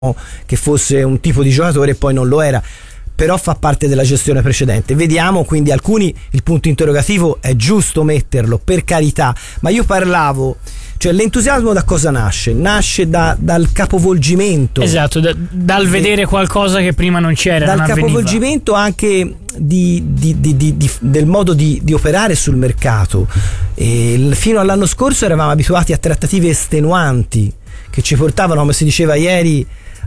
che fosse un tipo di giocatore e poi non lo era, però fa parte della gestione precedente. Vediamo, quindi alcuni il punto interrogativo è giusto metterlo, per carità, ma io parlavo, cioè l'entusiasmo da cosa nasce? Nasce dal capovolgimento. Esatto, dal vedere qualcosa che prima non c'era, dal non capovolgimento anche del modo di operare sul mercato. Fino all'anno scorso eravamo abituati a trattative estenuanti che ci portavano, come si diceva ieri,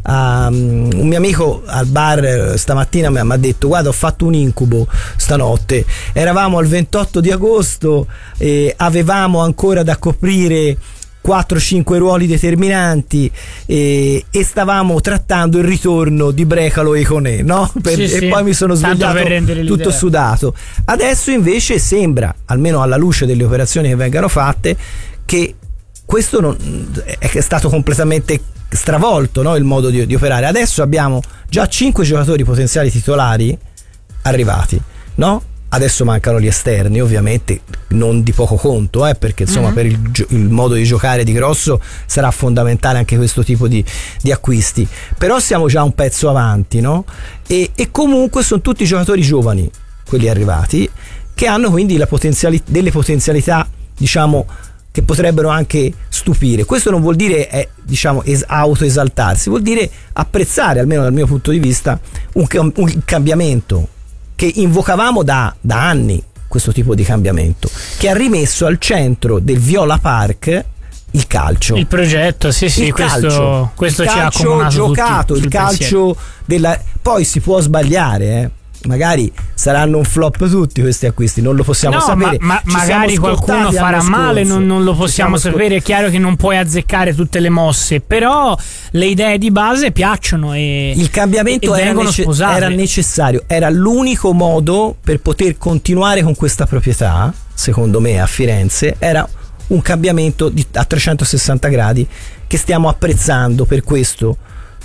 un mio amico al bar stamattina mi ha detto: guarda, ho fatto un incubo stanotte, eravamo al 28 di agosto e avevamo ancora da coprire 4-5 ruoli determinanti e stavamo trattando il ritorno di Brecalo e Iconè, no? E poi mi sono svegliato tutto sudato. Adesso invece sembra, almeno alla luce delle operazioni che vengono fatte, che questo è stato completamente stravolto, no? Il modo di operare. Adesso abbiamo già 5 giocatori potenziali titolari arrivati, no? Adesso mancano gli esterni, ovviamente non di poco conto, perché insomma per il modo di giocare di Grosso sarà fondamentale anche questo tipo di acquisti, però siamo già un pezzo avanti, no? E comunque sono tutti giocatori giovani quelli arrivati, che hanno quindi delle potenzialità, diciamo, che potrebbero anche stupire. Questo non vuol dire autoesaltarsi, vuol dire apprezzare, almeno dal mio punto di vista, un cambiamento che invocavamo da anni, questo tipo di cambiamento, che ha rimesso al centro del Viola Park il calcio, il progetto, sì, questo ci ha accomunato giocato, il calcio poi si può sbagliare, magari saranno un flop tutti questi acquisti, non lo possiamo sapere, ma magari qualcuno farà male, non lo possiamo sapere. È chiaro che non puoi azzeccare tutte le mosse, però le idee di base piacciono e il cambiamento era necessario, era l'unico modo per poter continuare con questa proprietà. Secondo me a Firenze era un cambiamento a 360 gradi che stiamo apprezzando per questo.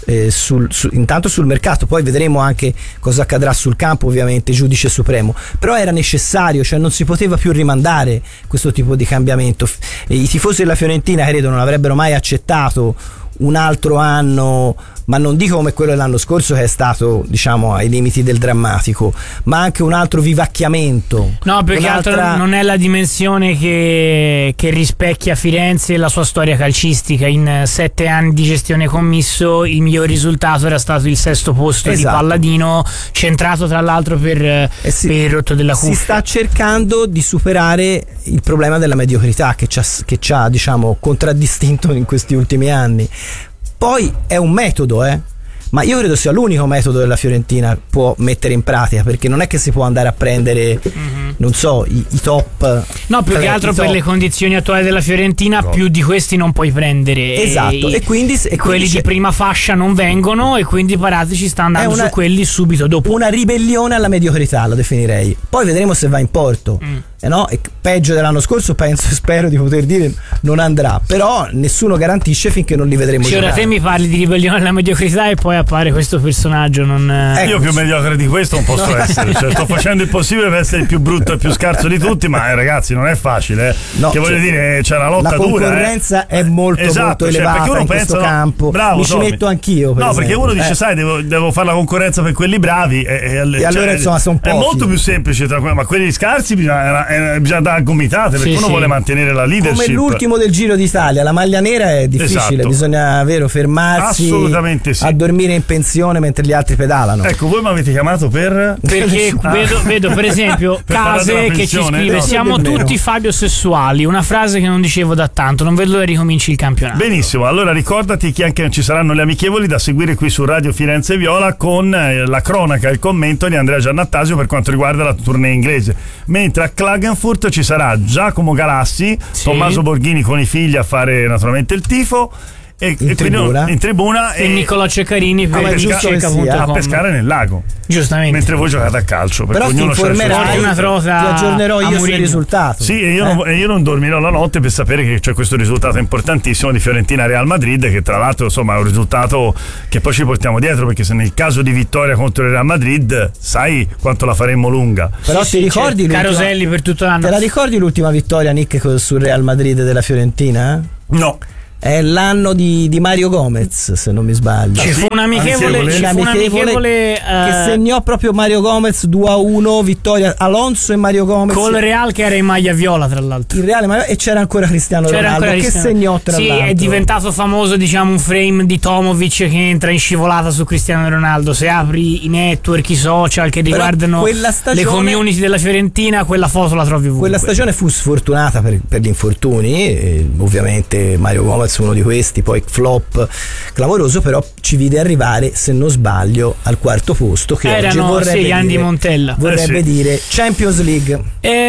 Intanto sul mercato, poi vedremo anche cosa accadrà sul campo, ovviamente giudice supremo, però era necessario, cioè non si poteva più rimandare questo tipo di cambiamento. I tifosi della Fiorentina credo non avrebbero mai accettato un altro anno, ma non dico come quello dell'anno scorso che è stato, diciamo, ai limiti del drammatico, ma anche un altro vivacchiamento. No, perché altro non è la dimensione che rispecchia Firenze e la sua storia calcistica. In 7 anni di gestione commisso il miglior risultato era stato il 6° posto di Palladino, centrato tra l'altro per il rotto della cuffia. Si sta cercando di superare il problema della mediocrità che ci ha diciamo contraddistinto in questi ultimi anni. Poi è un metodo, ma io credo sia l'unico metodo che la Fiorentina può mettere in pratica, perché non è che si può andare a prendere non so i top, no, più che altro per le condizioni attuali della Fiorentina più di questi non puoi prendere, e quindi quelli di prima fascia non vengono, e quindi Paratici sta andando su quelli subito dopo. Una ribellione alla mediocrità, lo definirei. Poi vedremo se va in porto. E peggio dell'anno scorso spero di poter dire non andrà, però nessuno garantisce finché non li vedremo giocare. Ora te mi parli di ribellione alla mediocrità e poi appare questo personaggio io più mediocre di questo non posso essere, cioè, sto facendo il possibile per essere il più brutto e più scarso di tutti, ma ragazzi non è facile, che voglio dire, c'è una lotta dura, la concorrenza è molto molto elevata in questo campo. Bravo, ci metto anch'io perché uno dice sai devo fare la concorrenza per quelli bravi e allora insomma sono pochi. È molto più semplice ma quelli scarsi bisogna dare gomitate, perché uno vuole mantenere la leadership. Come l'ultimo del Giro d'Italia, la maglia nera è difficile, bisogna fermarsi a dormire in pensione mentre gli altri pedalano. Ecco, voi mi avete chiamato perché vedo per esempio Case che ci scrive: siamo tutti Fabio sessuali, una frase che non dicevo da tanto, non vedo l'ora ricominci il campionato. Benissimo, allora ricordati che anche ci saranno le amichevoli da seguire qui su Radio Firenze Viola, con la cronaca e il commento di Andrea Giannattasio per quanto riguarda la tournée inglese, mentre a Klagenfurt ci sarà Giacomo Galassi, Tommaso Borghini con i figli a fare naturalmente il tifo, in tribuna e Nicolò Ceccarini a pescare nel lago, giustamente, mentre voi giocate a calcio. Però ti informerai, ti aggiornerò io sul risultato. Sì, e io non dormirò la notte per sapere che c'è questo risultato importantissimo di Fiorentina Real Madrid, che tra l'altro insomma è un risultato che poi ci portiamo dietro, perché se nel caso di vittoria contro il Real Madrid sai quanto la faremmo lunga. Però ti ricordi Caroselli per tutto l'anno? Te la ricordi l'ultima vittoria, Nick, sul Real Madrid della Fiorentina? No. È l'anno di Mario Gomez, se non mi sbaglio. Ci fu un amichevole che segnò proprio Mario Gomez 2-1, vittoria Alonso e Mario Gomez. Col Real che era in maglia viola, tra l'altro. Il Reale, e c'era ancora Cristiano Ronaldo che segnò tra l'altro. Sì, è diventato famoso, diciamo, un frame di Tomovic che entra in scivolata su Cristiano Ronaldo. Se apri i network, i social che riguardano le community della Fiorentina, quella foto la trovi ovunque. Quella stagione fu sfortunata per gli infortuni, ovviamente Mario Gomez uno di questi, poi flop clamoroso, però ci vide arrivare, se non sbaglio, al quarto posto, che erano gli Andy Montella, vorrebbe dire Champions League.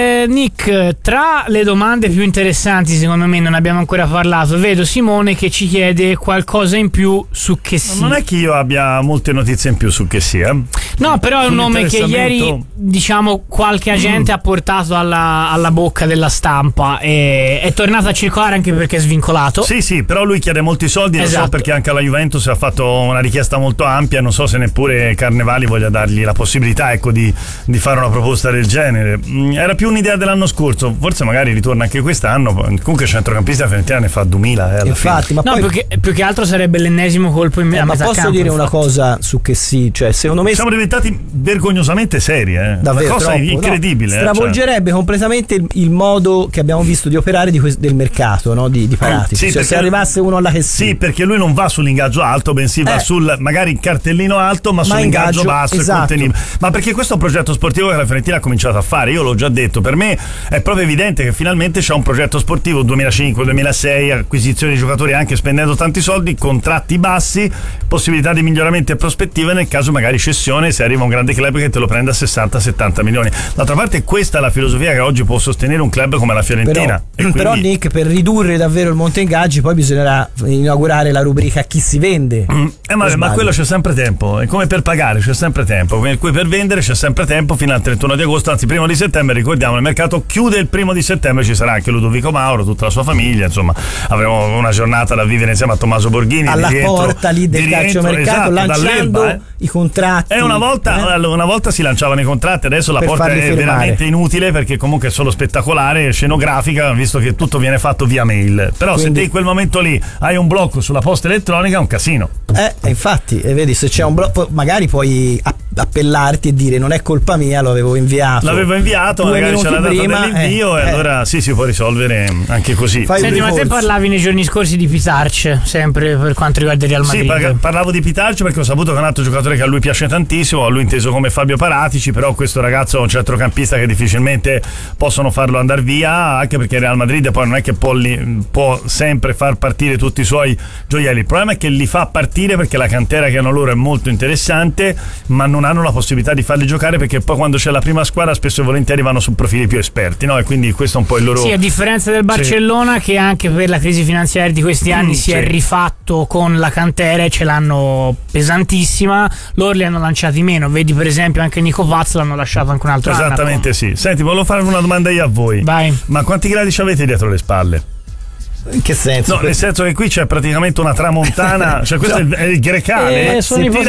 Nick, tra le domande più interessanti, secondo me non abbiamo ancora parlato, vedo Simone che ci chiede qualcosa in più su Che Sì. Non è che io abbia molte notizie in più su Che Sì, no, però è un nome che ieri, diciamo, qualche agente ha portato alla bocca della stampa, è tornato a circolare anche perché è svincolato. Sì, però lui chiede molti soldi, esatto. Non so perché anche alla Juventus ha fatto una richiesta molto ampia, non so se neppure Carnevali voglia dargli la possibilità, ecco, di fare una proposta del genere. Era più un'idea dell'anno scorso, forse magari ritorna anche quest'anno. Comunque il centrocampista Fiorentina ne fa 2000 infatti, ma poi più che altro sarebbe l'ennesimo colpo in a metà posso campo, dire infatti. Una cosa su Che Sì, cioè secondo me siamo diventati vergognosamente seri, davvero, una cosa troppo, incredibile, stravolgerebbe completamente il modo che abbiamo visto di operare del mercato, no? di Paratici, se arrivasse uno alla Che Sì, perché lui non va sull'ingaggio alto, bensì va sul magari cartellino alto, ma sull'ingaggio basso, esatto. E contenibile. Ma perché questo è un progetto sportivo che la Fiorentina ha cominciato a fare, io l'ho già detto, per me è proprio evidente che finalmente c'è un progetto sportivo 2005-2006, acquisizione di giocatori anche spendendo tanti soldi, contratti bassi, possibilità di miglioramento e prospettive nel caso magari cessione, se arriva un grande club che te lo prende a 60-70 milioni. D'altra parte questa è la filosofia che oggi può sostenere un club come la Fiorentina. Però Nick, per ridurre davvero il monte ingaggi poi bisognerà inaugurare la rubrica Chi si vende. Ma quello c'è sempre tempo, è come per pagare, c'è sempre tempo, per vendere c'è sempre tempo fino al 31 di agosto, anzi 1 di settembre, ricordiamo, il mercato chiude il 1 di settembre, ci sarà anche Ludovico Mauro, tutta la sua famiglia, insomma avremo una giornata da vivere insieme a Tommaso Borghini alla porta lì del calciomercato, esatto, lanciando i contratti. Una volta si lanciavano i contratti, adesso la porta è veramente inutile perché comunque è solo spettacolare, scenografica, visto che tutto viene fatto via mail. Però se te in quel momento lì hai un blocco sulla posta elettronica è un casino. Infatti, vedi, se c'è un blocco magari puoi appellarti e dire non è colpa mia, l'avevo inviato, magari c'è la data dell'invio e allora sì, si può risolvere anche così. Senti, ma te parlavi nei giorni scorsi di Pitarch, sempre per quanto riguarda il Real Madrid. Sì, parlavo di Pitarch perché ho saputo che è un altro giocatore che a lui piace tantissimo, a lui inteso come Fabio Paratici, però questo ragazzo è un centrocampista che difficilmente possono farlo andare via, anche perché il Real Madrid poi non è che può sempre far partire tutti i suoi gioielli. Il problema è che li fa partire perché la cantera che hanno loro è molto interessante, ma non hanno la possibilità di farli giocare perché poi quando c'è la prima squadra spesso e volentieri vanno su profili più esperti, no? E quindi questo è un po' il loro... Sì, a differenza del Barcellona, che anche per la crisi finanziaria di questi anni si è rifatto con la cantera e ce l'hanno pesantissima, loro li hanno lanciati meno. Vedi per esempio anche Nico Paz l'hanno lasciato anche un altro anno. Esattamente, sì. Senti, volevo fare una domanda io a voi. Vai. Ma quanti gradi ci avete dietro le spalle? In che senso? No, nel senso che qui c'è praticamente una tramontana, cioè questo è il Grecale. Sono i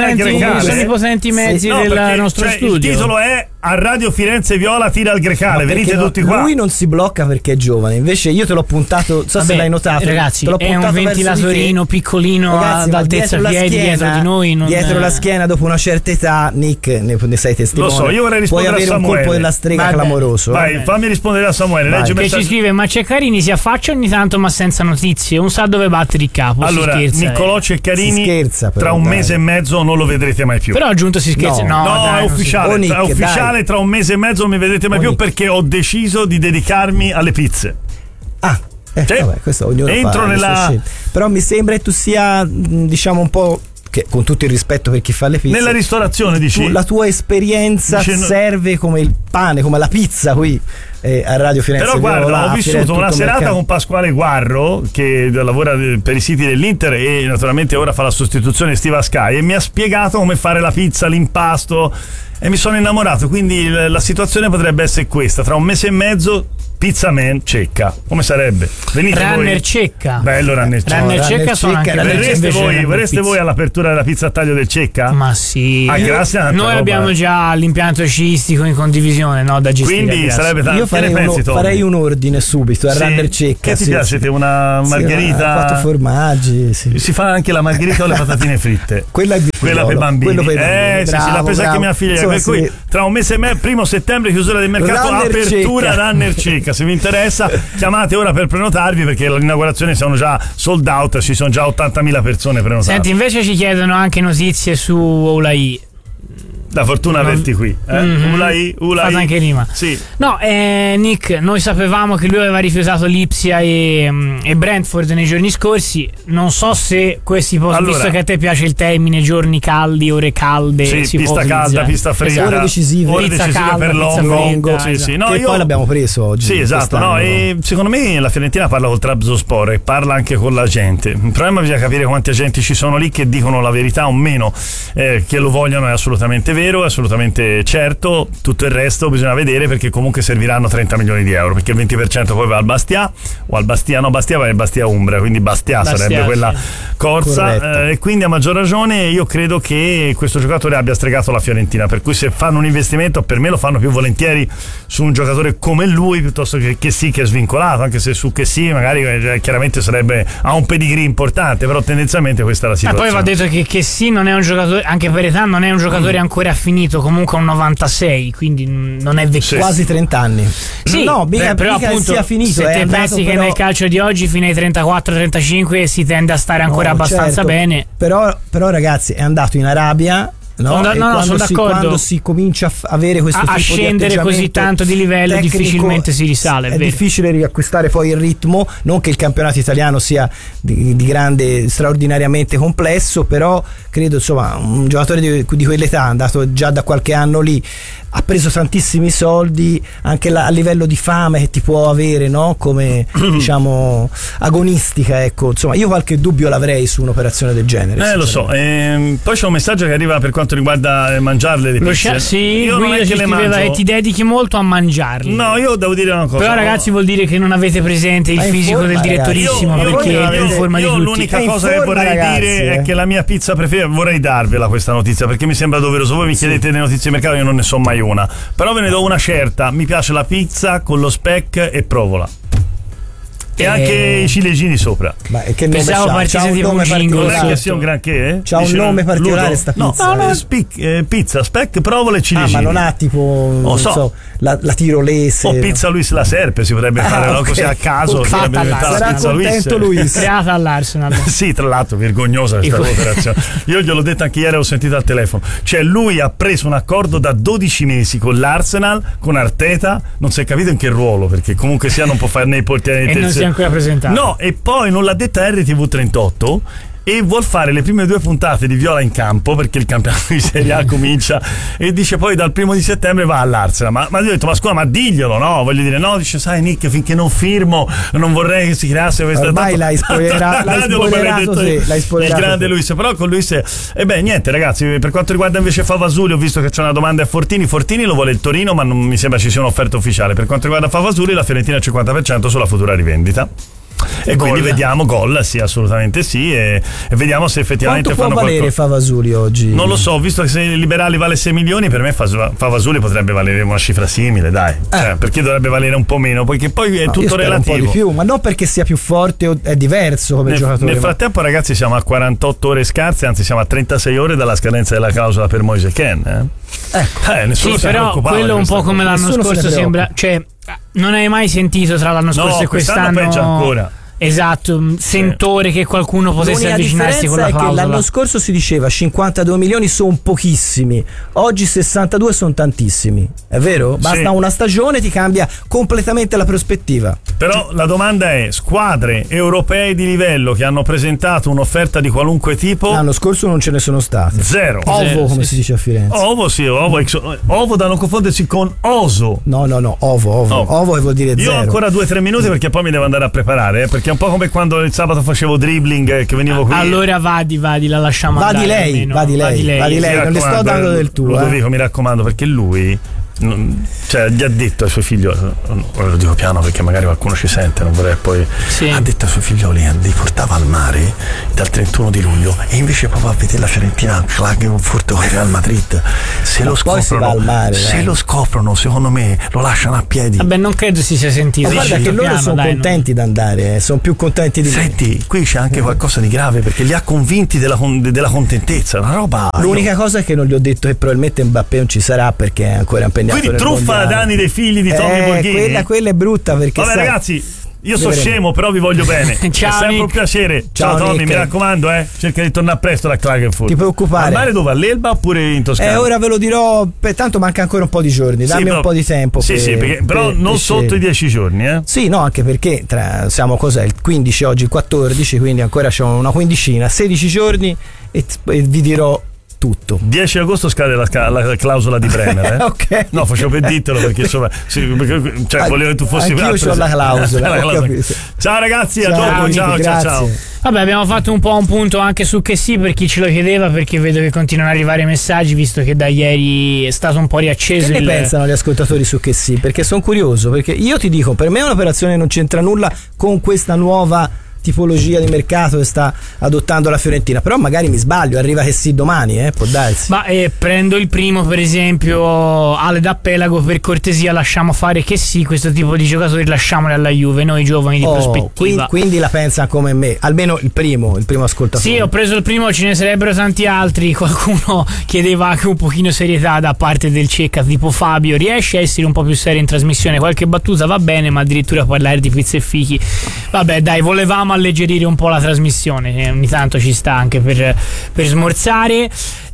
potenti mezzi del nostro studio. Il titolo è A Radio Firenze Viola tira il Grecale, venite tutti qua. Lui non si blocca perché è giovane, invece io te l'ho puntato, se l'hai notato. Ragazzi, è un ventilatorino piccolino ad altezza piedi dietro di noi. Dietro la schiena, dopo una certa età, Nick, ne sei testimone. Lo so, io vorrei rispondere a Samuele. Puoi avere un colpo della strega clamoroso. Vai, fammi rispondere a Samuele. Che ci scrive: ma Ceccarini si affaccia ogni tanto ma senza notizie, non sa dove battere il capo. Allora, Niccolò Ceccarini tra un mese e mezzo non lo vedrete mai più. Però ha aggiunto si scherza. No, è ufficiale. È ufficiale, tra un mese e mezzo non mi vedrete mai più perché ho deciso di dedicarmi alle pizze. Vabbè, questo ognuno entro nella... Però mi sembra che tu sia, diciamo, un po', che con tutto il rispetto per chi fa le pizze, nella ristorazione, dici? La tua esperienza serve come il pane, come la pizza qui a Radio Firenze. Però guarda, ho vissuto una serata con Pasquale Guarro che lavora per i siti dell'Inter e naturalmente ora fa la sostituzione estiva a Sky, e mi ha spiegato come fare la pizza, l'impasto, e mi sono innamorato. Quindi la situazione potrebbe essere questa: tra un mese e mezzo Pizza Man Cecca. Come sarebbe? Venite Runner voi. Cecca. Bello Runner Cecca. Runner Cecca sono anche Verreste voi all'apertura della pizza a taglio del Cecca? Ma sì. Grazie. Noi abbiamo già l'impianto sciistico in condivisione, no, da gestire. Quindi sarebbe tanto. Io farei un ordine subito a Runner Cecca. Che ti piace? Una margherita? 4 formaggi. Sì. Si fa anche la margherita o le patatine fritte? Quella per bambini. Sì, l'ha presa anche mia figlia. Per cui tra un mese e 1 settembre chiusura del mercato, apertura Runner Cecca. Se vi interessa chiamate ora per prenotarvi, perché l'inaugurazione sono già sold out, ci sono già 80.000 persone prenotate. Senti, invece ci chiedono anche notizie su Oulai. La fortuna averti qui. Ulai. Fate anche rima. Sì. No, Nick, noi sapevamo che lui aveva rifiutato Lipsia e Brentford nei giorni scorsi. Non so se questi posti, visto che a te piace il termine giorni caldi, ore calde, si pista calda, pista fredda, ore decisive per Longo. Sì. No, poi l'abbiamo preso oggi. Sì, esatto. No, e secondo me la Fiorentina parla col Trabzonspor e parla anche con la gente. Il problema bisogna capire quanti agenti ci sono lì che dicono la verità o meno, che lo vogliono è assolutamente vero, è assolutamente certo. Tutto il resto bisogna vedere, perché comunque serviranno 30 milioni di euro, perché il 20% poi va al Bastia o al Bastia, no, Bastia va al Bastia Umbria, quindi Bastia sarebbe quella corsa, e quindi a maggior ragione io credo che questo giocatore abbia stregato la Fiorentina, per cui se fanno un investimento per me lo fanno più volentieri su un giocatore come lui piuttosto che è svincolato, anche se su che magari chiaramente ha un pedigree importante, però tendenzialmente questa è la situazione. Poi va detto che non è un giocatore, anche per età non è un giocatore ancora finito, comunque un 96, quindi non è vecchio, quasi 30 anni. Sì, no, però appunto sia finito, se te pensi che nel calcio di oggi fino ai 34-35 si tende a stare ancora abbastanza bene. Però ragazzi, è andato in Arabia. No, sono d'accordo. Quando si comincia a avere questo tipo scendere così tanto di livello, tecnico, difficilmente si risale. È difficile riacquistare poi il ritmo. Non che il campionato italiano sia di grande, straordinariamente complesso, però credo, insomma, un giocatore di quell'età, andato già da qualche anno lì, ha preso tantissimi soldi, anche a livello di fame che ti può avere, no? Come diciamo agonistica, ecco. Insomma, io qualche dubbio l'avrei su un'operazione del genere. Lo so. Poi c'è un messaggio che arriva per quanto riguarda mangiarle le pizze. Sì, io non è che le mangio. E ti dedichi molto a mangiarle. No, io devo dire una cosa. Però ragazzi, vuol dire che non avete presente il fisico del direttorissimo, perché è in forma di tutti. L'unica cosa che vorrei dire è che la mia pizza preferita, vorrei darvela questa notizia, perché mi sembra doveroso. Voi mi chiedete le notizie di mercato, io non ne so mai una, però ve ne do una certa. Mi piace la pizza con lo speck e provola e anche i ciliegini sopra. Ma che nome c'ha un nome particolare? Non è che sia un granché, c'ha un nome particolare sta pizza. No, pizza, speck, provola e ciliegini. Ma non ha tipo non so, la tirolese o pizza Luis la Serpe, si potrebbe fare così a caso, sarà contento Luis. Creata all'Arsenal. Sì, tra l'altro vergognosa questa operazione. Io gliel'ho detto anche ieri, ho sentito al telefono. Cioè lui ha preso un accordo da 12 mesi con l'Arsenal, con Arteta, non si è capito in che ruolo, perché comunque sia non può fare né i portieri né non si è ancora presentato. No, e poi non l'ha detta RTV 38 e vuol fare le prime 2 puntate di Viola in campo, perché il campionato di Serie A comincia, e dice poi dal 1 settembre va all'Arsenal. Ma io ho detto, ma scusa, ma diglielo, no? Voglio dire, no, dice, sai Nick, finché non firmo non vorrei che si creasse questa. Ormai l'hai spoilerato il grande Luis. Però con Luis niente ragazzi, per quanto riguarda invece Favasuli, ho visto che c'è una domanda a Fortini lo vuole il Torino, ma non mi sembra ci sia un'offerta ufficiale. Per quanto riguarda Favasuli, la Fiorentina al 50% sulla futura rivendita. E quindi vediamo gol, sì, assolutamente sì, e vediamo se effettivamente quanto fanno può valere Favasuli oggi? Non lo so, visto che se il Liberali vale 6 milioni, per me Favasuli potrebbe valere una cifra simile, dai. Cioè, perché dovrebbe valere un po' meno, perché poi è tutto relativo. Un po' di più, ma non perché sia più forte o è diverso come giocatore. Nel frattempo ragazzi siamo a 48 ore scarse, anzi siamo a 36 ore dalla scadenza della clausola per Moise Kean. Nessuno si però quello un po' come l'anno scorso sembra, cioè non hai mai sentito tra l'anno scorso e quest'anno peggio ancora. Esatto, sentore che qualcuno potesse avvicinarsi con la clausola. È che l'anno scorso si diceva 52 milioni sono pochissimi, oggi 62 sono tantissimi, è vero? Basta una stagione, ti cambia completamente la prospettiva. Però la domanda è: squadre europee di livello che hanno presentato un'offerta di qualunque tipo? L'anno scorso non ce ne sono state. Zero. Ovo, come si dice a Firenze. Ovo da non confondersi con oso. No, ovo che vuol dire zero. Io ho ancora 2-3 minuti perché poi mi devo andare a preparare, perché è un po' come quando il sabato facevo dribbling, che venivo qui. Allora vadi, la lasciamo andare. Vadi lei, non le sto dando del tuo. Ludovico, mi raccomando, perché lui cioè gli ha detto ai suoi figlioli, lo dico piano perché magari qualcuno ci sente, non vorrei poi, ha detto ai suoi figlioli, li portava al mare dal 31 di luglio e invece poi va a vedere la Fiorentina Klagenfurt con il Real Madrid, se lo scoprono secondo me lo lasciano a piedi. Vabbè, non credo si sia sentito. Ma guarda che loro sono contenti di andare, sono più contenti di me. Senti, qui c'è anche qualcosa di grave perché li ha convinti della contentezza, una roba. L'unica cosa è che non gli ho detto che probabilmente Mbappé non ci sarà perché è ancora impegnato. Quindi truffa da danni dei figli di Tommy Borghini. Quella è brutta perché vabbè ragazzi, io sono scemo però vi voglio bene. Ciao, è sempre un piacere. Ciao Tommy, Nick. Mi raccomando, cerca di tornare presto da Klagenfurt. Ti preoccupare. Al mare dove? All'Elba oppure in Toscana? Ora ve lo dirò, tanto manca ancora un po' di giorni, dammi un po' di tempo. Però non sotto i 10 giorni, Sì, no, anche perché siamo il 15 oggi, il 14, quindi ancora c'è una quindicina, 16 giorni e vi dirò tutto. 10 agosto scade la clausola di Bremer, Ok. No, facevo per dirtelo perché insomma volevo che tu fossi anch'io c'ho la clausola. Ciao ragazzi, a dopo. Ciao. Vabbè, abbiamo fatto un po' un punto anche su che sì, per chi ce lo chiedeva, perché vedo che continuano ad arrivare messaggi visto che da ieri è stato un po' riacceso. Che ne pensano gli ascoltatori su che sì? Perché sono curioso, perché io ti dico, per me è un'operazione che non c'entra nulla con questa nuova tipologia di mercato che sta adottando la Fiorentina, però magari mi sbaglio, arriva che sì domani, può darsi. Ma prendo il primo, per esempio Ale D'Appelago, per cortesia lasciamo fare che sì, questo tipo di giocatori lasciamoli alla Juve, noi giovani di prospettiva. Quindi la pensa come me, almeno il primo ascoltatore. Sì, ho preso il primo, ce ne sarebbero tanti altri. Qualcuno chiedeva anche un pochino serietà da parte del Cecca, tipo Fabio, riesci a essere un po' più serio in trasmissione, qualche battuta va bene, ma addirittura parlare di pizza e fichi, vabbè dai, volevamo alleggerire un po' la trasmissione, ogni tanto ci sta anche per smorzare.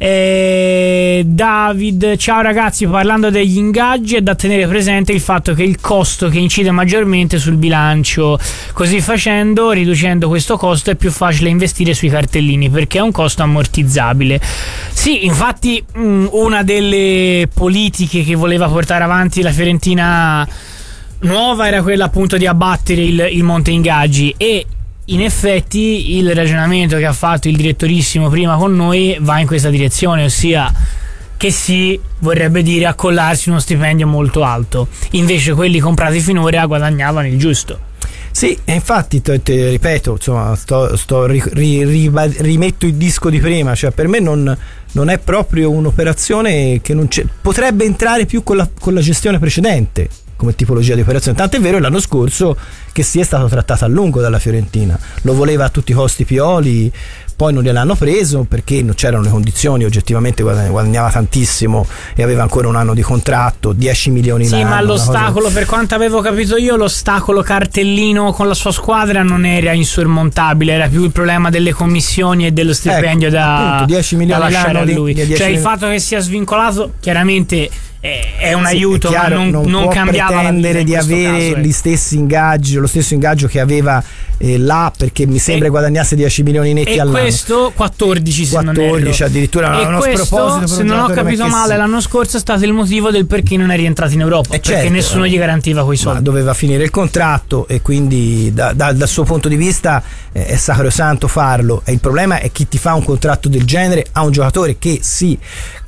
David, ciao ragazzi, parlando degli ingaggi è da tenere presente il fatto che il costo che incide maggiormente sul bilancio, così facendo, riducendo questo costo, è più facile investire sui cartellini perché è un costo ammortizzabile. Sì, infatti una delle politiche che voleva portare avanti la Fiorentina nuova era quella appunto di abbattere il monte ingaggi, e in effetti il ragionamento che ha fatto il direttorissimo prima con noi va in questa direzione, ossia che sì, vorrebbe dire accollarsi uno stipendio molto alto, invece quelli comprati finora guadagnavano il giusto. Sì, e infatti ti ripeto, insomma, rimetto il disco di prima, cioè per me non è proprio un'operazione che non c'è, potrebbe entrare più con la gestione precedente come tipologia di operazione, tant'è vero l'anno scorso che è stato trattato a lungo dalla Fiorentina, lo voleva a tutti i costi Pioli, poi non gliel'hanno preso perché non c'erano le condizioni, oggettivamente guadagnava tantissimo e aveva ancora un anno di contratto, 10 milioni l'anno. Sì, ma l'ostacolo, per quanto avevo capito io, l'ostacolo cartellino con la sua squadra non era insormontabile, era più il problema delle commissioni e dello stipendio da 10 milioni da lasciare a lui. Cioè il fatto che sia svincolato chiaramente è un aiuto, chiaro, ma non cambiava pretendere di avere caso, gli stessi ingaggi, lo stesso ingaggio che aveva là, perché mi sembra guadagnasse 10 milioni netti all'anno. E questo 14 se non erro. Addirittura e uno questo, sproposito, se non ho capito male, l'anno scorso è stato il motivo del perché non è rientrato in Europa, perché certo, nessuno gli garantiva quei soldi. Doveva finire il contratto e quindi dal suo punto di vista è sacrosanto farlo, e il problema è chi ti fa un contratto del genere a un giocatore che sì,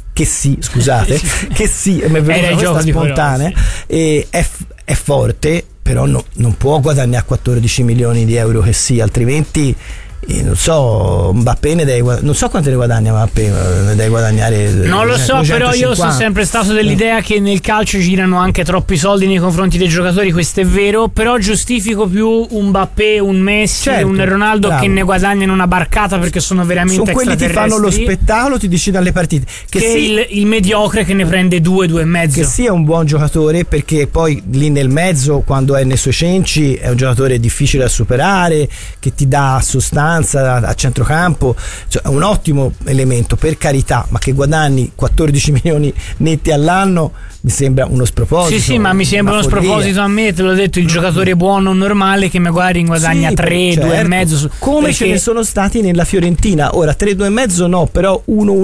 scusate, che sì, mi è venuta questa spontanea, e è forte, però non può guadagnare 14 milioni di euro che sì, altrimenti non so, Mbappé non so quanto ne guadagna Mbappé, ne deve guadagnare non lo so, 250. Però io sono sempre stato dell'idea che nel calcio girano anche troppi soldi nei confronti dei giocatori, questo è vero, però giustifico più un Mbappé, un Messi, certo, un Ronaldo, bravo, che ne guadagnano una barcata perché sono veramente extraterrestri. Sono quelli che fanno lo spettacolo, ti decidono le partite, che il mediocre che ne prende 2,5, che sia un buon giocatore, perché poi lì nel mezzo, quando è nei suoi cenci, è un giocatore difficile da superare, che ti dà sostanza a centrocampo, cioè è un ottimo elemento, per carità, ma che guadagni 14 milioni netti all'anno mi sembra uno sproposito. Sì, ma mi sembra uno sproposito a me, te l'ho detto, il giocatore buono normale che magari guadagna 3, certo, 2,5, come perché ce ne sono stati nella Fiorentina. Ora 3, 2,5 no, però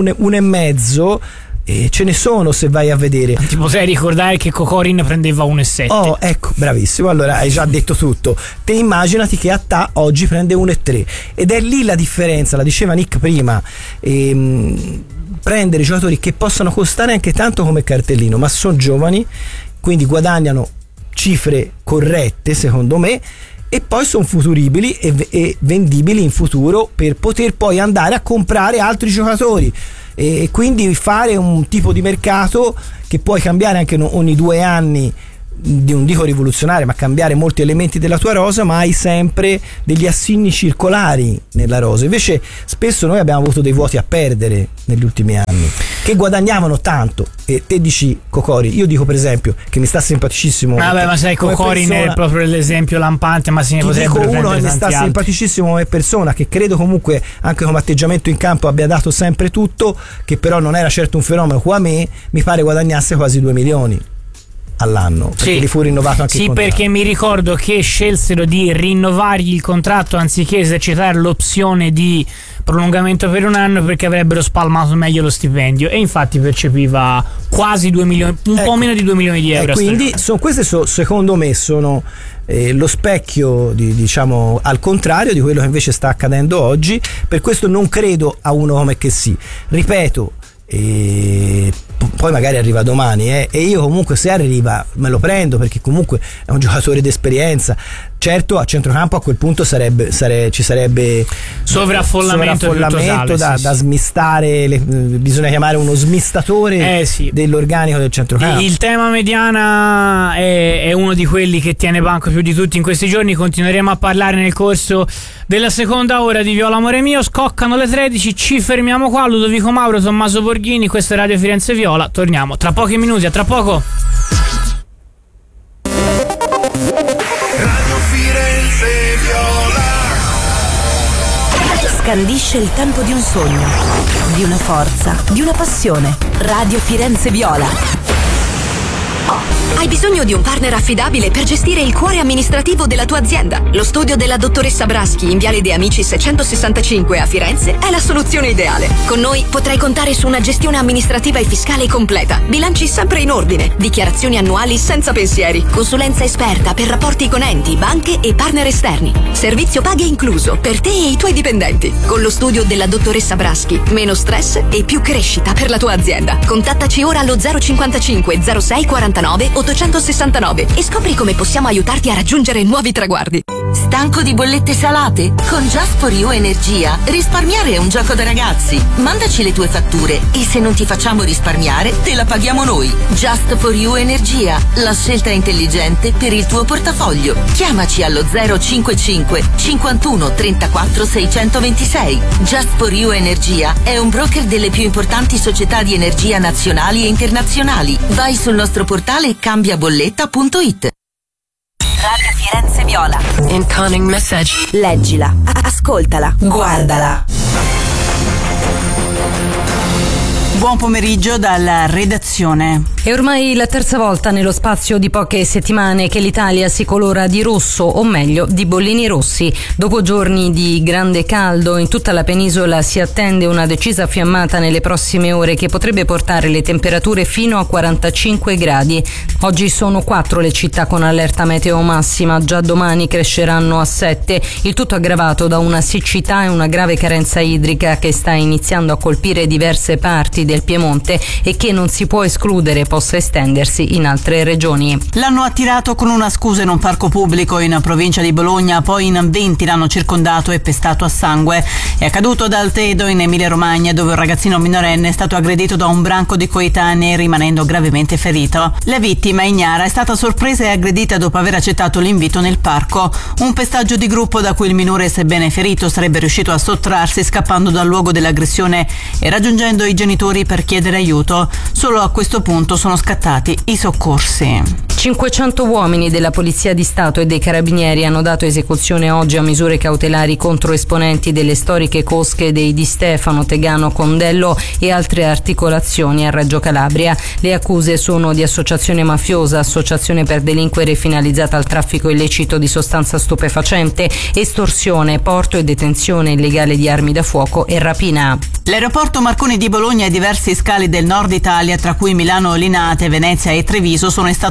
1,5 e ce ne sono, se vai a vedere. Ti potrei ricordare che Kokorin prendeva 1,7. Oh, ecco, bravissimo, allora hai già detto tutto. Te immaginati che Attà oggi prende 1,3 ed è lì la differenza, la diceva Nick prima. prendere giocatori che possano costare anche tanto come cartellino, ma sono giovani, quindi guadagnano cifre corrette secondo me, e poi sono futuribili e vendibili in futuro per poter poi andare a comprare altri giocatori e quindi fare un tipo di mercato che puoi cambiare anche ogni 2 anni, non dico rivoluzionario, ma cambiare molti elementi della tua rosa, ma hai sempre degli assegni circolari nella rosa. Invece spesso noi abbiamo avuto dei vuoti a perdere negli ultimi anni che guadagnavano tanto, e te dici Cocori, io dico per esempio che mi sta simpaticissimo. Vabbè, ma sai, Cocori è proprio l'esempio lampante, ma se ne potrebbero prendere tanti altri. Uno che mi sta simpaticissimo come persona, che credo comunque anche come atteggiamento in campo abbia dato sempre tutto, che però non era certo un fenomeno come a me, mi pare guadagnasse quasi 2 milioni all'anno, perché gli fu rinnovato anche il contratto. Perché mi ricordo che scelsero di rinnovargli il contratto anziché esercitare l'opzione di prolungamento per 1 anno, perché avrebbero spalmato meglio lo stipendio, e infatti percepiva quasi 2 milioni, un po' meno di 2 milioni di euro. Quindi queste secondo me sono lo specchio diciamo al contrario di quello che invece sta accadendo oggi. Per questo non credo a uno come che sì, ripeto, poi magari arriva domani e io comunque se arriva me lo prendo, perché comunque è un giocatore d'esperienza. Certo, a centrocampo a quel punto ci sarebbe sovraffollamento da smistare, bisogna chiamare uno smistatore dell'organico del centrocampo. Il tema mediana è uno di quelli che tiene banco più di tutti in questi giorni. Continueremo a parlare nel corso della seconda ora di Viola Amore Mio. Scoccano le 13, ci fermiamo qua. Ludovico Mauro, Tommaso Borghini, questa è Radio Firenze Viola. Torniamo tra pochi minuti, a tra poco. Radio Firenze Viola scandisce il tempo di un sogno, di una forza, di una passione. Radio Firenze Viola. Hai bisogno di un partner affidabile per gestire il cuore amministrativo della tua azienda? Lo studio della dottoressa Braschi in Viale De Amicis 665 a Firenze è la soluzione ideale. Con noi potrai contare su una gestione amministrativa e fiscale completa, bilanci sempre in ordine, dichiarazioni annuali senza pensieri, consulenza esperta per rapporti con enti, banche e partner esterni, servizio paghe incluso per te e i tuoi dipendenti. Con lo studio della dottoressa Braschi, meno stress e più crescita per la tua azienda. Contattaci ora allo 055 06 49 869 e scopri come possiamo aiutarti a raggiungere nuovi traguardi. Stanco di bollette salate? Con Just for You Energia risparmiare è un gioco da ragazzi. Mandaci le tue fatture e se non ti facciamo risparmiare te la paghiamo noi. Just for You Energia, la scelta intelligente per il tuo portafoglio. Chiamaci allo 055 51 34 626. Just for You Energia è un broker delle più importanti società di energia nazionali e internazionali. Vai sul nostro portale cambiabolletta.it. Radio Firenze Viola. Incoming message. Leggila, ascoltala, guardala. Buon pomeriggio dalla redazione. È ormai la terza volta nello spazio di poche settimane che l'Italia si colora di rosso, o meglio di bollini rossi. Dopo giorni di grande caldo in tutta la penisola si attende una decisa fiammata nelle prossime ore che potrebbe portare le temperature fino a 45 gradi. Oggi sono 4 le città con allerta meteo massima, già domani cresceranno a 7, il tutto aggravato da una siccità e una grave carenza idrica che sta iniziando a colpire diverse parti del Piemonte e che non si può escludere possa estendersi in altre regioni. L'hanno attirato con una scusa in un parco pubblico in provincia di Bologna, poi in 20 l'hanno circondato e pestato a sangue. È accaduto ad Altedo in Emilia Romagna, dove un ragazzino minorenne è stato aggredito da un branco di coetanei rimanendo gravemente ferito. La vittima, ignara, è stata sorpresa e aggredita dopo aver accettato l'invito nel parco. Un pestaggio di gruppo da cui il minore, sebbene ferito, sarebbe riuscito a sottrarsi scappando dal luogo dell'aggressione e raggiungendo i genitori per chiedere aiuto. Solo a questo punto sono scattati i soccorsi. 500 uomini della Polizia di Stato e dei Carabinieri hanno dato esecuzione oggi a misure cautelari contro esponenti delle storiche cosche dei Di Stefano, Tegano, Condello e altre articolazioni a Reggio Calabria. Le accuse sono di associazione mafiosa, associazione per delinquere finalizzata al traffico illecito di sostanza stupefacente, estorsione, porto e detenzione illegale di armi da fuoco e rapina. L'aeroporto Marconi di Bologna e diversi scali del nord Italia, tra cui Milano, Linate, Venezia e Treviso, sono in stato di allerta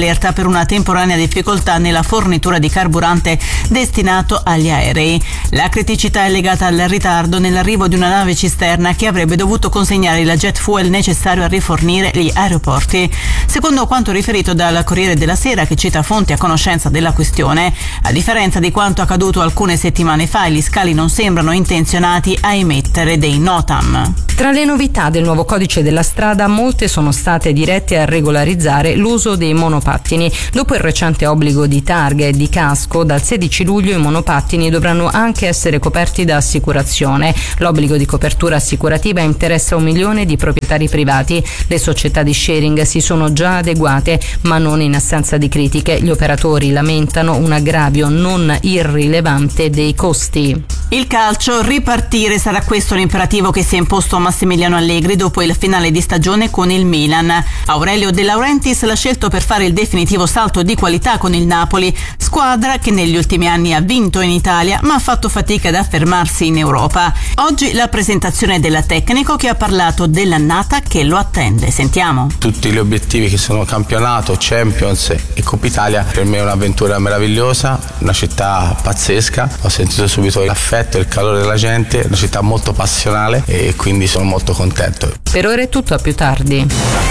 allerta per una temporanea difficoltà nella fornitura di carburante destinato agli aerei. La criticità è legata al ritardo nell'arrivo di una nave cisterna che avrebbe dovuto consegnare il jet fuel necessario a rifornire gli aeroporti. Secondo quanto riferito dal Corriere della Sera, che cita fonti a conoscenza della questione, a differenza di quanto accaduto alcune settimane fa, gli scali non sembrano intenzionati a emettere dei NOTAM. Tra le novità del nuovo codice della strada, molte sono state dirette a regolarizzare l'uso dei monopattini. Dopo il recente obbligo di targa e di casco, dal 16 luglio i monopattini dovranno anche essere coperti da assicurazione. L'obbligo di copertura assicurativa interessa 1 milione di proprietari privati. Le società di sharing si sono già adeguate, ma non in assenza di critiche. Gli operatori lamentano un aggravio non irrilevante dei costi. Il calcio, ripartire, sarà questo l'imperativo che si è imposto a Massimiliano Allegri dopo il finale di stagione con il Milan. Aurelio De Laurentiis l'ha scelto per fare il definitivo salto di qualità con il Napoli, squadra che negli ultimi anni ha vinto in Italia ma ha fatto fatica ad affermarsi in Europa. Oggi la presentazione del tecnico, che ha parlato dell'annata che lo attende. Sentiamo. Tutti gli obiettivi che sono campionato, Champions e Coppa Italia, per me è un'avventura meravigliosa, una città pazzesca. Ho sentito subito l'affetto e il calore della gente, una città molto passionale e quindi sono molto contento. Per ora è tutto, a più tardi.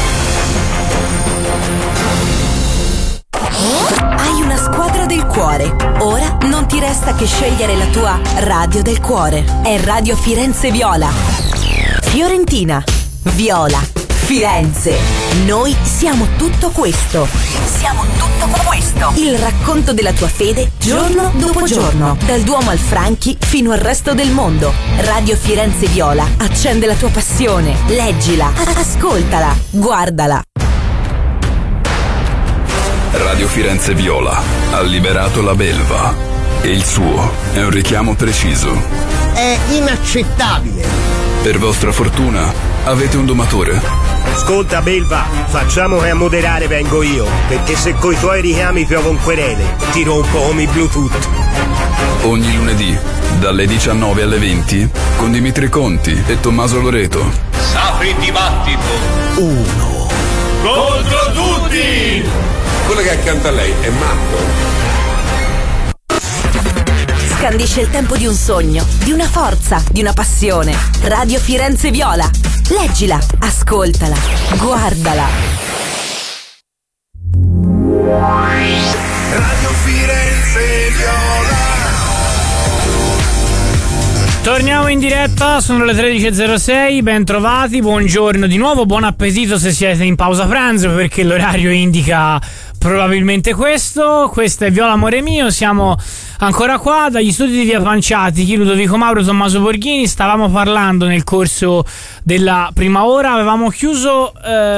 Hai una squadra del cuore. Ora non ti resta che scegliere la tua radio del cuore. È Radio Firenze Viola. Fiorentina, Viola, Firenze. Noi siamo tutto questo. Siamo tutto questo. Il racconto della tua fede giorno dopo giorno. Dal Duomo al Franchi fino al resto del mondo. Radio Firenze Viola accende la tua passione. Leggila, ascoltala, guardala. Radio Firenze Viola ha liberato la belva e il suo è un richiamo preciso. È inaccettabile. Per vostra fortuna avete un domatore. Ascolta belva, facciamo che a moderare vengo io, perché se coi tuoi richiami piovo un querele, ti rompo come i Bluetooth. Ogni lunedì dalle 19 alle 20 con Dimitri Conti e Tommaso Loreto. Sapri dibattito. 1 contro tutti. Quello che è accanto a lei è matto. Scandisce il tempo di un sogno, di una forza, di una passione. Radio Firenze Viola. Leggila, ascoltala, guardala. Radio Firenze Viola. Torniamo in diretta, sono le 13.06, ben trovati, buongiorno di nuovo, buon appetito se siete in pausa pranzo, perché l'orario indica probabilmente questo. Questa è Viola Amore Mio, siamo ancora qua dagli studi di Via Panciati, chi Ludovico Mauro, Tommaso Borghini. Stavamo parlando nel corso della prima ora, avevamo chiuso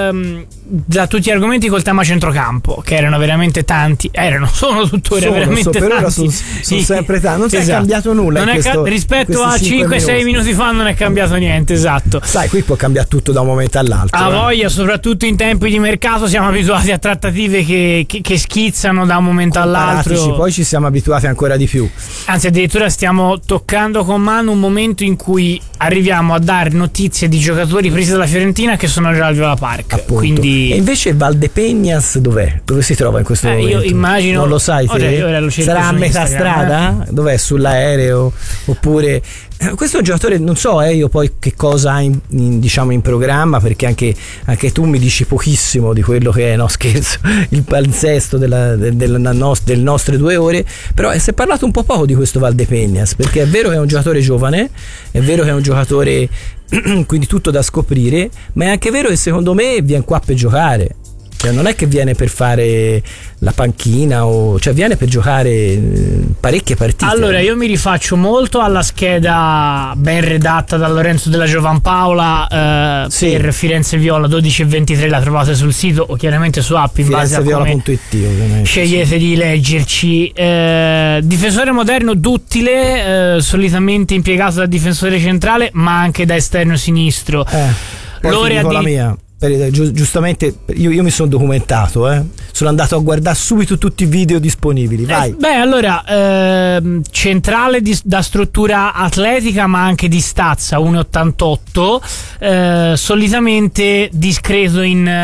da tutti gli argomenti col tema centrocampo, che erano veramente tanti, sono tuttora veramente per tanti. Ora sono sempre tanti, non si è cambiato nulla rispetto a 5-6 minuti fa non è cambiato niente, esatto. Sai, qui può cambiare tutto da un momento all'altro. A voglia, soprattutto in tempi di mercato siamo abituati a trattative che schizzano da un momento all'altro. Poi ci siamo abituati ancora di più. Anzi, addirittura stiamo toccando con mano un momento in cui arriviamo a dare notizie di giocatori presi dalla Fiorentina che sono già al Viola Park. Quindi... E invece Valdepeñas dov'è? Dove si trova in questo momento? Io immagino. Non lo sai te? Ora lo sarà a metà strada? Dov'è? Sull'aereo? Oppure questo è un giocatore, non so io poi che cosa ha in programma, perché anche tu mi dici pochissimo di quello che è, no scherzo, il palinsesto delle nostre 2 ore, però si è parlato un po' poco di questo Valdepeñas, perché è vero che è un giocatore giovane, è vero che è un giocatore quindi tutto da scoprire, ma è anche vero che secondo me viene qua per giocare. Cioè non è che viene per fare la panchina, cioè viene per giocare parecchie partite. Allora io mi rifaccio molto alla scheda ben redatta da Lorenzo della Giovanpaola per Firenze Viola 12:23, la trovate sul sito o chiaramente su app in base a come scegliete di leggerci. Difensore moderno duttile, solitamente impiegato da difensore centrale ma anche da esterno sinistro. Poi la mia. Giustamente io mi sono documentato, sono andato a guardare subito tutti i video disponibili. Vai. Allora centrale da struttura atletica ma anche di stazza, 1,88, solitamente discreto in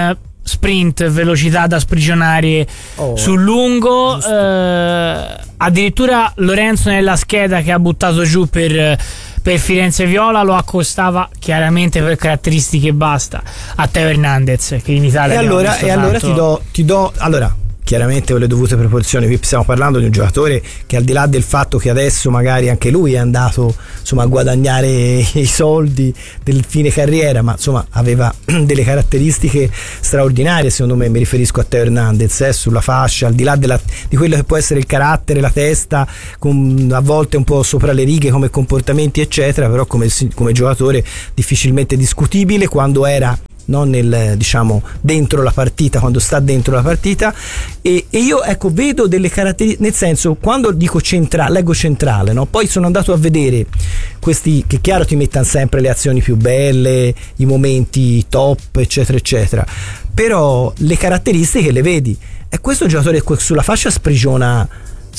sprint, velocità da sprigionare sul lungo. Addirittura Lorenzo nella scheda che ha buttato giù per Firenze Viola lo accostava chiaramente per caratteristiche basta a Teo Hernandez, che in Italia e allora ti do chiaramente con le dovute proporzioni. Qui stiamo parlando di un giocatore che, al di là del fatto che adesso magari anche lui è andato insomma a guadagnare i soldi del fine carriera, ma insomma aveva delle caratteristiche straordinarie, secondo me. Mi riferisco a Teo Hernandez, sulla fascia, al di là di quello che può essere il carattere, la testa, a volte un po' sopra le righe come comportamenti eccetera, però come giocatore difficilmente discutibile quando era non dentro la partita, quando sta dentro la partita, e io vedo delle caratteristiche, nel senso, quando dico leggo centrale, no? Poi sono andato a vedere questi, che chiaro ti mettono sempre le azioni più belle, i momenti top eccetera eccetera, però le caratteristiche le vedi, e questo giocatore sulla fascia sprigiona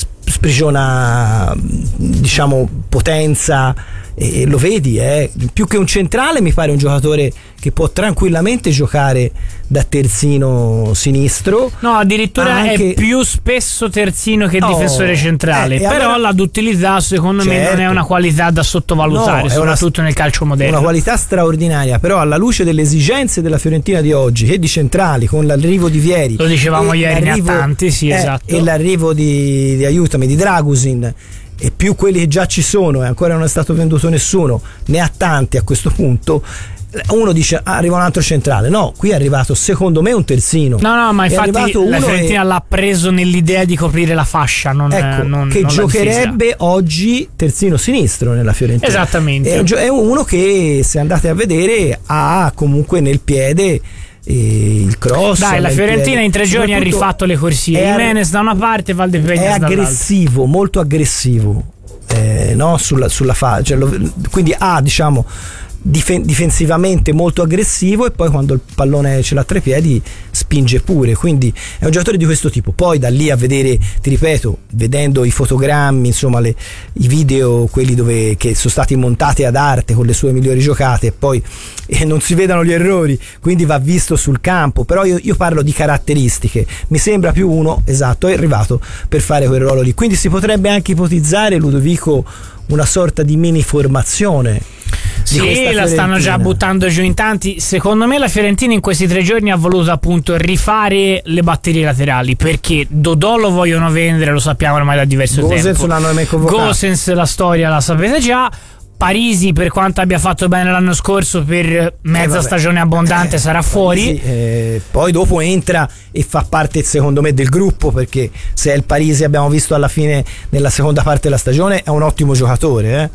potenza, e lo vedi, più che un centrale mi pare un giocatore che può tranquillamente giocare da terzino sinistro. No, addirittura è più spesso terzino che difensore centrale, però allora, la duttilità secondo me non è una qualità da sottovalutare, soprattutto nel calcio moderno. Una qualità straordinaria, però alla luce delle esigenze della Fiorentina di oggi, che di centrali, con l'arrivo di Vieri, lo dicevamo ieri, ne ha tanti, sì, esatto, e l'arrivo di aiutami, di Dragusin, e più quelli che già ci sono, e ancora non è stato venduto nessuno, ne ha tanti a questo punto. Uno dice arriva un altro centrale, no, qui è arrivato secondo me un terzino. No, ma infatti la Fiorentina l'ha preso nell'idea di coprire la fascia, che giocherebbe oggi terzino sinistro nella Fiorentina. Esattamente. È uno che, se andate a vedere, ha comunque nel piede il cross. Dai, la Fiorentina in 3 giorni ha rifatto le corsie. Jimenez da una parte, Valdepeñas dall'altra. È aggressivo, molto aggressivo, sulla faccia, quindi ha difensivamente molto aggressivo, e poi quando il pallone ce l'ha tra i piedi spinge pure, quindi è un giocatore di questo tipo. Poi da lì a vedere, ti ripeto, vedendo i fotogrammi, insomma i video, quelli che sono stati montati ad arte con le sue migliori giocate, e poi non si vedano gli errori, quindi va visto sul campo. Però io parlo di caratteristiche, mi sembra più uno, esatto, è arrivato per fare quel ruolo lì, quindi si potrebbe anche ipotizzare, Ludovico, una sorta di mini formazione. Sì, la stanno già buttando giù in tanti. Secondo me la Fiorentina in questi 3 giorni ha voluto appunto rifare le batterie laterali, perché Dodò lo vogliono vendere, lo sappiamo ormai da diverso tempo. L'hanno mai convocato. Gosens, la storia la sapete già. Parisi, per quanto abbia fatto bene l'anno scorso, per mezza stagione abbondante sarà fuori. Poi dopo entra e fa parte, secondo me, del gruppo, perché se è il Parisi, abbiamo visto alla fine, nella seconda parte della stagione, è un ottimo giocatore.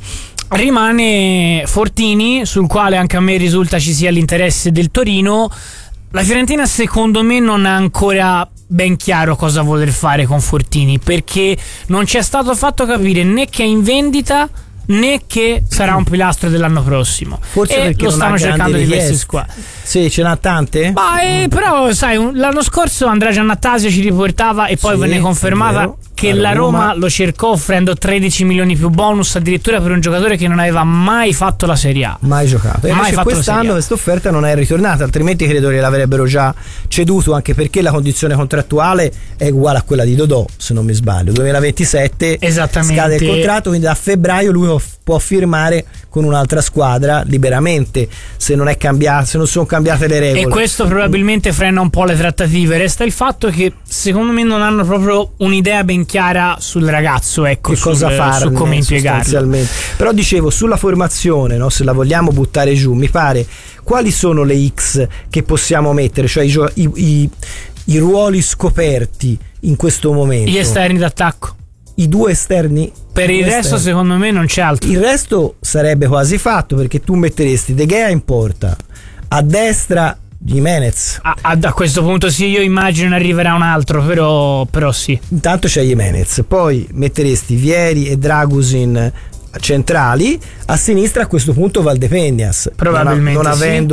Rimane Fortini, sul quale anche a me risulta ci sia l'interesse del Torino. La Fiorentina secondo me non ha ancora ben chiaro cosa voler fare con Fortini, perché non ci è stato fatto capire né che è in vendita né che sarà un pilastro dell'anno prossimo. Forse e perché lo stanno cercando diverse squadre. Sì, ce n'ha tante? Però sai, l'anno scorso Andrea Giannattasio ci riportava, e poi venne confermata, che la Roma lo cercò offrendo 13 milioni più bonus, addirittura per un giocatore che non aveva mai fatto la Serie A, mai giocato. E invece quest'anno questa offerta non è ritornata, altrimenti credo che l'avrebbero già ceduto, anche perché la condizione contrattuale è uguale a quella di Dodò, se non mi sbaglio, 2027 scade il contratto, quindi da febbraio lui può firmare con un'altra squadra liberamente, se non sono cambiate le regole, e questo probabilmente frena un po' le trattative. Resta il fatto che secondo me non hanno proprio un'idea ben chiara sul ragazzo, che cosa farne, su come impiegarlo. Però dicevo, sulla formazione, se la vogliamo buttare giù, mi pare, quali sono le X che possiamo mettere, cioè i ruoli scoperti in questo momento? Gli esterni d'attacco, i 2 esterni. Per il resto secondo me non c'è altro. Il resto sarebbe quasi fatto, perché tu metteresti De Gea in porta, a destra Jimenez. A questo punto sì, io immagino ne arriverà un altro, però sì. Intanto c'è Jimenez, poi metteresti Vieri e Dragusin centrali, a sinistra a questo punto Valdepeñas, probabilmente non avendo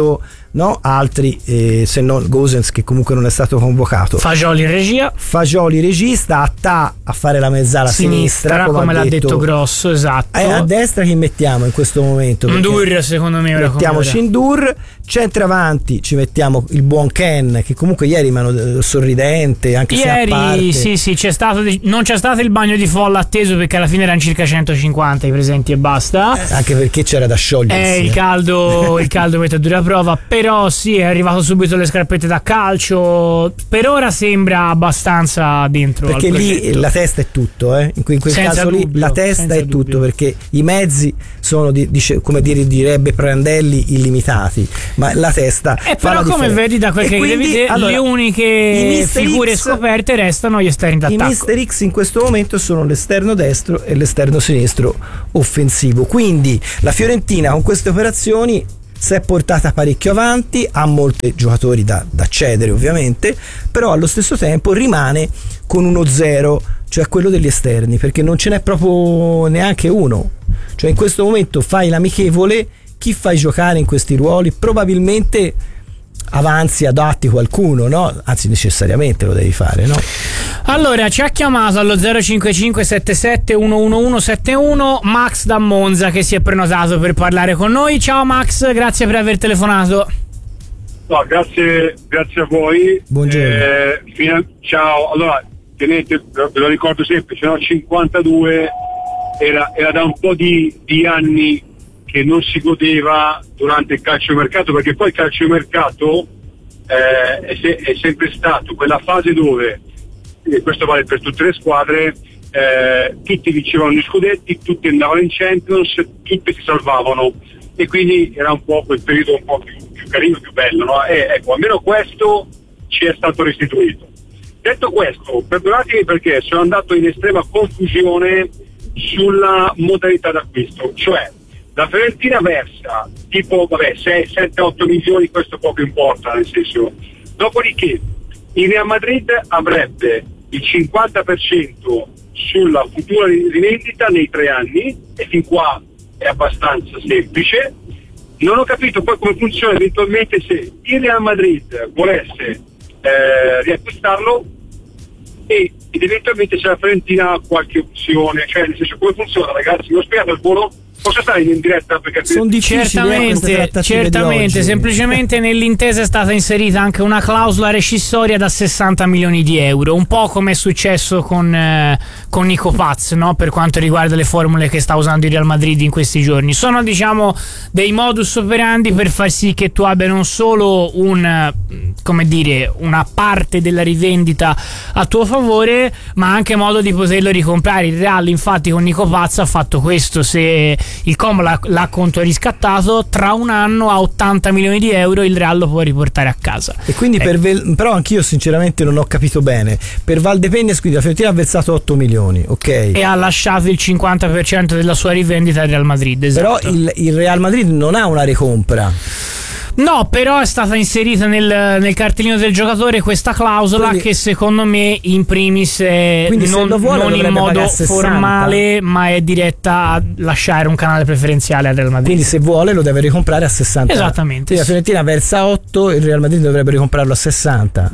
no? Altri se non Gosens, che comunque non è stato convocato. Fagioli in regia. Fagioli regista, a fare la mezzala sinistra come l'ha detto Grosso, esatto. A destra chi mettiamo in questo momento? Ndur, secondo me. Mettiamoci Ndur. Centravanti ci mettiamo il buon Ken, che comunque ieri sorridente, anche ieri, se a parte. sì, non c'è stato il bagno di folla atteso, perché alla fine erano circa 150 i presenti e basta. Anche perché c'era da sciogliersi. Il caldo mette a dura prova, però sì, è arrivato subito le scarpette da calcio. Per ora sembra abbastanza dentro. Perché lì la testa è tutto, in quel caso lì la testa è tutto, perché i mezzi sono come direbbe Prandelli, illimitati. Ma la testa però come vedi da quel che vedi, le uniche figure scoperte restano gli esterni d'attacco. I Mister X in questo momento sono l'esterno destro e l'esterno sinistro offensivo, quindi la Fiorentina con queste operazioni si è portata parecchio avanti, ha molti giocatori da cedere ovviamente, però allo stesso tempo rimane con uno 0, cioè quello degli esterni, perché non ce n'è proprio neanche uno. Cioè in questo momento fai l'amichevole, chi fai giocare in questi ruoli? Probabilmente avanzi, adatti qualcuno, no? Anzi, necessariamente lo devi fare, no? Allora, ci ha chiamato allo 055 77 111 71 Max da Monza, che si è prenotato per parlare con noi. Ciao Max, grazie per aver telefonato. No, grazie a voi. Buongiorno. Ciao, allora tenete, ve lo ricordo sempre, se no 52 era da un po' di anni che non si godeva durante il calciomercato, perché poi il calciomercato è sempre stato quella fase dove, e questo vale per tutte le squadre, tutti vincevano gli scudetti, tutti andavano in Champions, tutti si salvavano, e quindi era un po' quel periodo un po' più carino, più bello, no? Ecco, almeno questo ci è stato restituito. Detto questo, perdonatemi perché sono andato in estrema confusione sulla modalità d'acquisto, cioè la Fiorentina versa tipo 6, 7, 8 milioni, questo poco importa, nel senso, dopodiché il Real Madrid avrebbe il 50% sulla futura rivendita nei 3 anni, e fin qua è abbastanza semplice. Non ho capito poi come funziona eventualmente se il Real Madrid volesse riacquistarlo ed eventualmente se la Fiorentina ha qualche opzione, cioè nel senso, come funziona, ragazzi? L'ho spiegato al volo? Posso stare in diretta per capire? Sono certamente, semplicemente nell'intesa è stata inserita anche una clausola rescissoria da 60 milioni di euro, un po' come è successo con Nico Paz, no? Per quanto riguarda le formule che sta usando il Real Madrid in questi giorni. Sono, diciamo, dei modus operandi per far sì che tu abbia non solo una parte della rivendita a tuo favore, ma anche modo di poterlo ricomprare. Il Real infatti con Nico Paz ha fatto questo: se il Como l'ha contoriscattato, tra un anno a 80 milioni di euro il Real lo può riportare a casa. E quindi però anch'io sinceramente non ho capito bene. Per Valdepeñas quindi la Fiorentina ha versato 8 milioni, ok, e ha lasciato il 50% della sua rivendita al Real Madrid, esatto. Però il Real Madrid non ha una ricompra. No, però è stata inserita nel cartellino del giocatore questa clausola, quindi, che secondo me in primis è non in modo formale, ma è diretta a lasciare un canale preferenziale al Real Madrid. Quindi se vuole lo deve ricomprare a 60. Esattamente. Quindi la Fiorentina versa 8, il Real Madrid dovrebbe ricomprarlo a 60.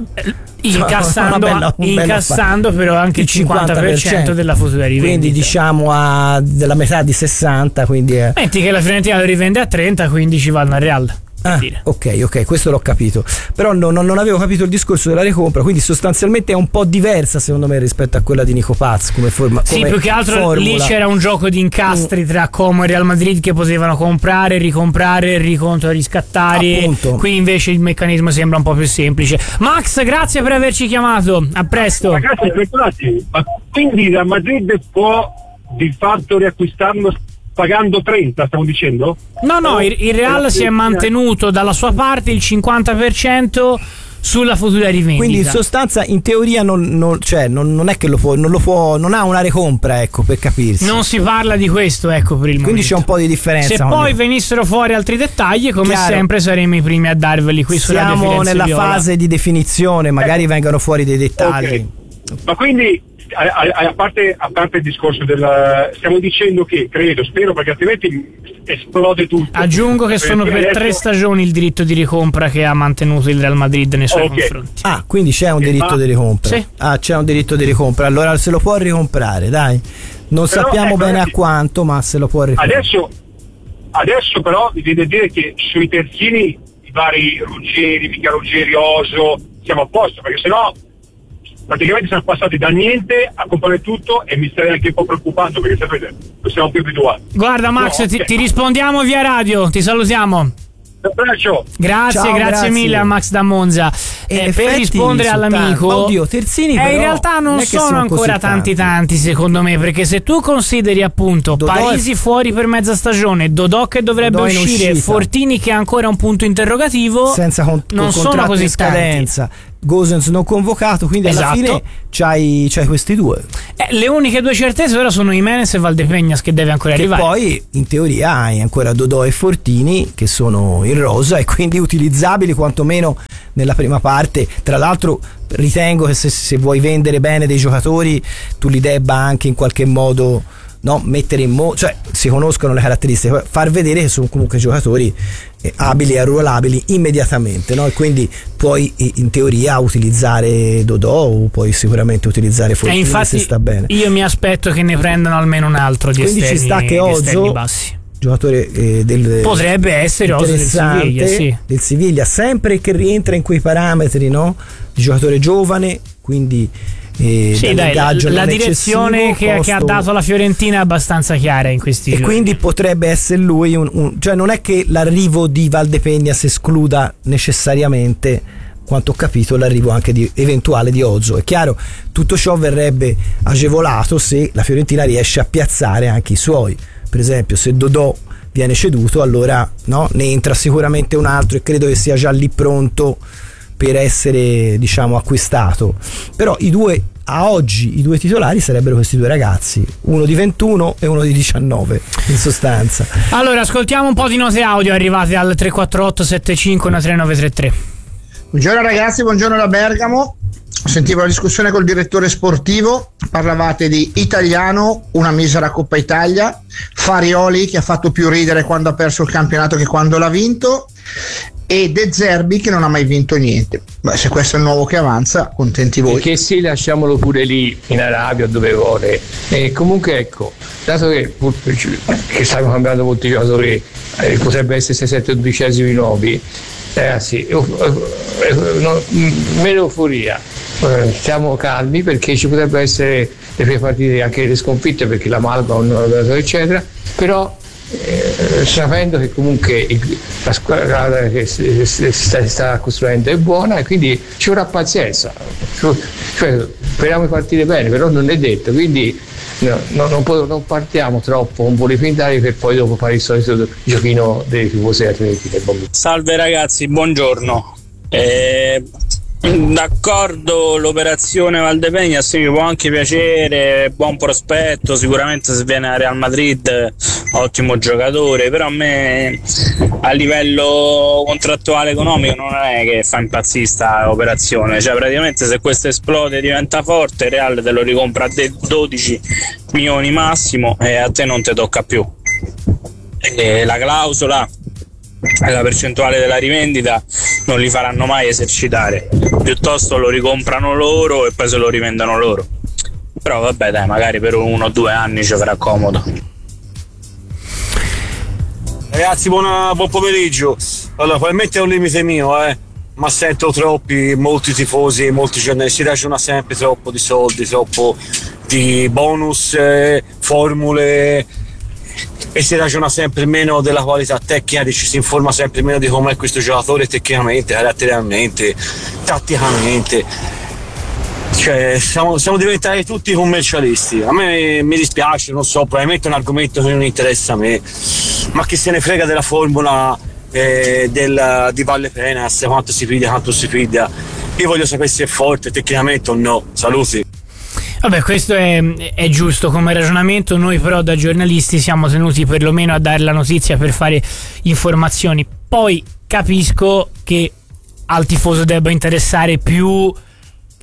Incassando però anche il 50% della futura rivendita. Quindi diciamo della metà di 60, quindi metti che la Fiorentina lo rivende a 30, quindi ci vanno al Real. Ok, questo l'ho capito. Però non avevo capito il discorso della ricompra, quindi sostanzialmente è un po' diversa secondo me rispetto a quella di Nico Paz come forma. Sì, più che altro formula. Lì c'era un gioco di incastri tra Como e Real Madrid che potevano comprare, ricomprare, riconto, riscattare. Appunto. Qui invece il meccanismo sembra un po' più semplice. Max, grazie per averci chiamato. A presto. Ragazzi, ma quindi Real Madrid può di fatto riacquistarlo pagando 30, stiamo dicendo? No, il Real si è mantenuto dalla sua parte il 50% sulla futura rivendita. Quindi in sostanza, in teoria non è che non ha una recompra, ecco, per capirsi. Non si parla di questo, ecco, per il momento. Quindi c'è un po' di differenza. Se poi venissero fuori altri dettagli, come sempre saremo i primi a darveli qui su Radio Firenze Viola. Siamo nella fase di definizione, magari vengano fuori dei dettagli. Ma quindi a parte il discorso stiamo dicendo che spero, perché altrimenti esplode tutto. Aggiungo che sono per 3 stagioni il diritto di ricompra che ha mantenuto il Real Madrid nei suoi confronti. Quindi c'è un diritto di ricompra. Sì. C'è un diritto di ricompra, allora se lo può ricomprare, dai. Non sappiamo bene a quanto, ma se lo può ricomprare. Adesso però vi devo dire che sui terzini i vari Ruggeri, Mica Ruggeri, Oso, siamo a posto, perché sennò praticamente siamo passati da niente a comprare tutto e mi starei anche un po' preoccupato, perché sapete, non siamo più abituati. Guarda Max, ti rispondiamo via radio, ti salutiamo. Grazie mille a Max da Monza. Per rispondere all'amico, terzini in realtà non sono ancora tanti secondo me, perché se tu consideri appunto Dodò Parisi fuori per mezza stagione, Dodò che dovrebbe uscire, Fortini che ha ancora un punto interrogativo, senza non sono così in scadenza, Gosens non convocato, quindi alla fine c'hai questi due. Le uniche due certezze ora sono Jimenez e Valdepeñas, che deve ancora arrivare. Poi in teoria hai ancora Dodò e Fortini che sono in rosa e quindi utilizzabili quantomeno nella prima parte. Tra l'altro ritengo che se vuoi vendere bene dei giocatori tu li debba anche in qualche modo mettere in cioè si conoscono le caratteristiche, far vedere che sono comunque giocatori abili e arruolabili immediatamente, e quindi puoi in teoria utilizzare Dodò o puoi sicuramente utilizzare Fortini, infatti se sta bene. Io mi aspetto che ne prendano almeno un altro di quindi esterni, ci sta che Ozo, giocatore potrebbe essere Ozo del Siviglia, del Siviglia, sempre che rientra in quei parametri di giocatore giovane, quindi la direzione che ha dato la Fiorentina è abbastanza chiara in questi giorni. Quindi potrebbe essere lui cioè non è che l'arrivo di Valdepeñas escluda necessariamente, quanto ho capito, l'arrivo anche eventuale di Ozo. È chiaro, tutto ciò verrebbe agevolato se la Fiorentina riesce a piazzare anche i suoi. Per esempio, se Dodò viene ceduto, allora ne entra sicuramente un altro e credo che sia già lì pronto per essere acquistato. Però a oggi i due titolari sarebbero questi due ragazzi, uno di 21 e uno di 19 in sostanza. Allora ascoltiamo un po' di note audio arrivate al 348 75 3933. Buongiorno ragazzi, buongiorno da Bergamo. Sentivo la discussione col direttore sportivo, parlavate di Italiano, una misera Coppa Italia, Farioli che ha fatto più ridere quando ha perso il campionato che quando l'ha vinto, e De Zerbi che non ha mai vinto niente. Se questo è il nuovo che avanza, contenti voi. Che sì, lasciamolo pure lì in Arabia dove vuole. E comunque ecco, dato che stanno cambiando molti giocatori, potrebbe essere 6, 7, 12 nuovi, ragazzi, meno euforia, stiamo calmi, perché ci potrebbero essere le prime partite anche le sconfitte, perché la Malva non ha dato eccetera, però sapendo che comunque la squadra che si sta costruendo è buona, e quindi ci vorrà pazienza, cioè speriamo di partire bene, però non è detto, quindi non partiamo troppo con voli pintati per poi dopo fare il solito giochino dei tifosi atletici. Salve ragazzi, buongiorno. D'accordo, l'operazione Valdepeñas mi può anche piacere, buon prospetto, sicuramente se viene a Real Madrid ottimo giocatore, però a me a livello contrattuale economico non è che fa impazzire sta operazione, cioè praticamente se questo esplode diventa forte, Real te lo ricompra a 12 milioni massimo e a te non ti tocca più. E la clausola e la percentuale della rivendita non li faranno mai esercitare, piuttosto lo ricomprano loro e poi se lo rivendono loro. Però vabbè dai, magari per 1 o 2 anni ci farà comodo. Ragazzi, buon pomeriggio. Allora, probabilmente è un limite mio, ma sento molti tifosi, molti giornalisti si ragiona sempre troppo di soldi, troppo di bonus, formule, e si ragiona sempre meno della qualità tecnica, ci si informa sempre meno di come è questo giocatore tecnicamente, caratterialmente, tatticamente. Cioè siamo diventati tutti commercialisti. A me mi dispiace, non so, probabilmente è un argomento che non interessa a me, ma chi se ne frega della formula di Valdepeñas, quanto si piglia, quanto si piglia. Io voglio sapere se è forte tecnicamente o no. Saluti. Vabbè, questo è giusto come ragionamento, noi però da giornalisti siamo tenuti perlomeno a dare la notizia per fare informazioni. Poi capisco che al tifoso debba interessare più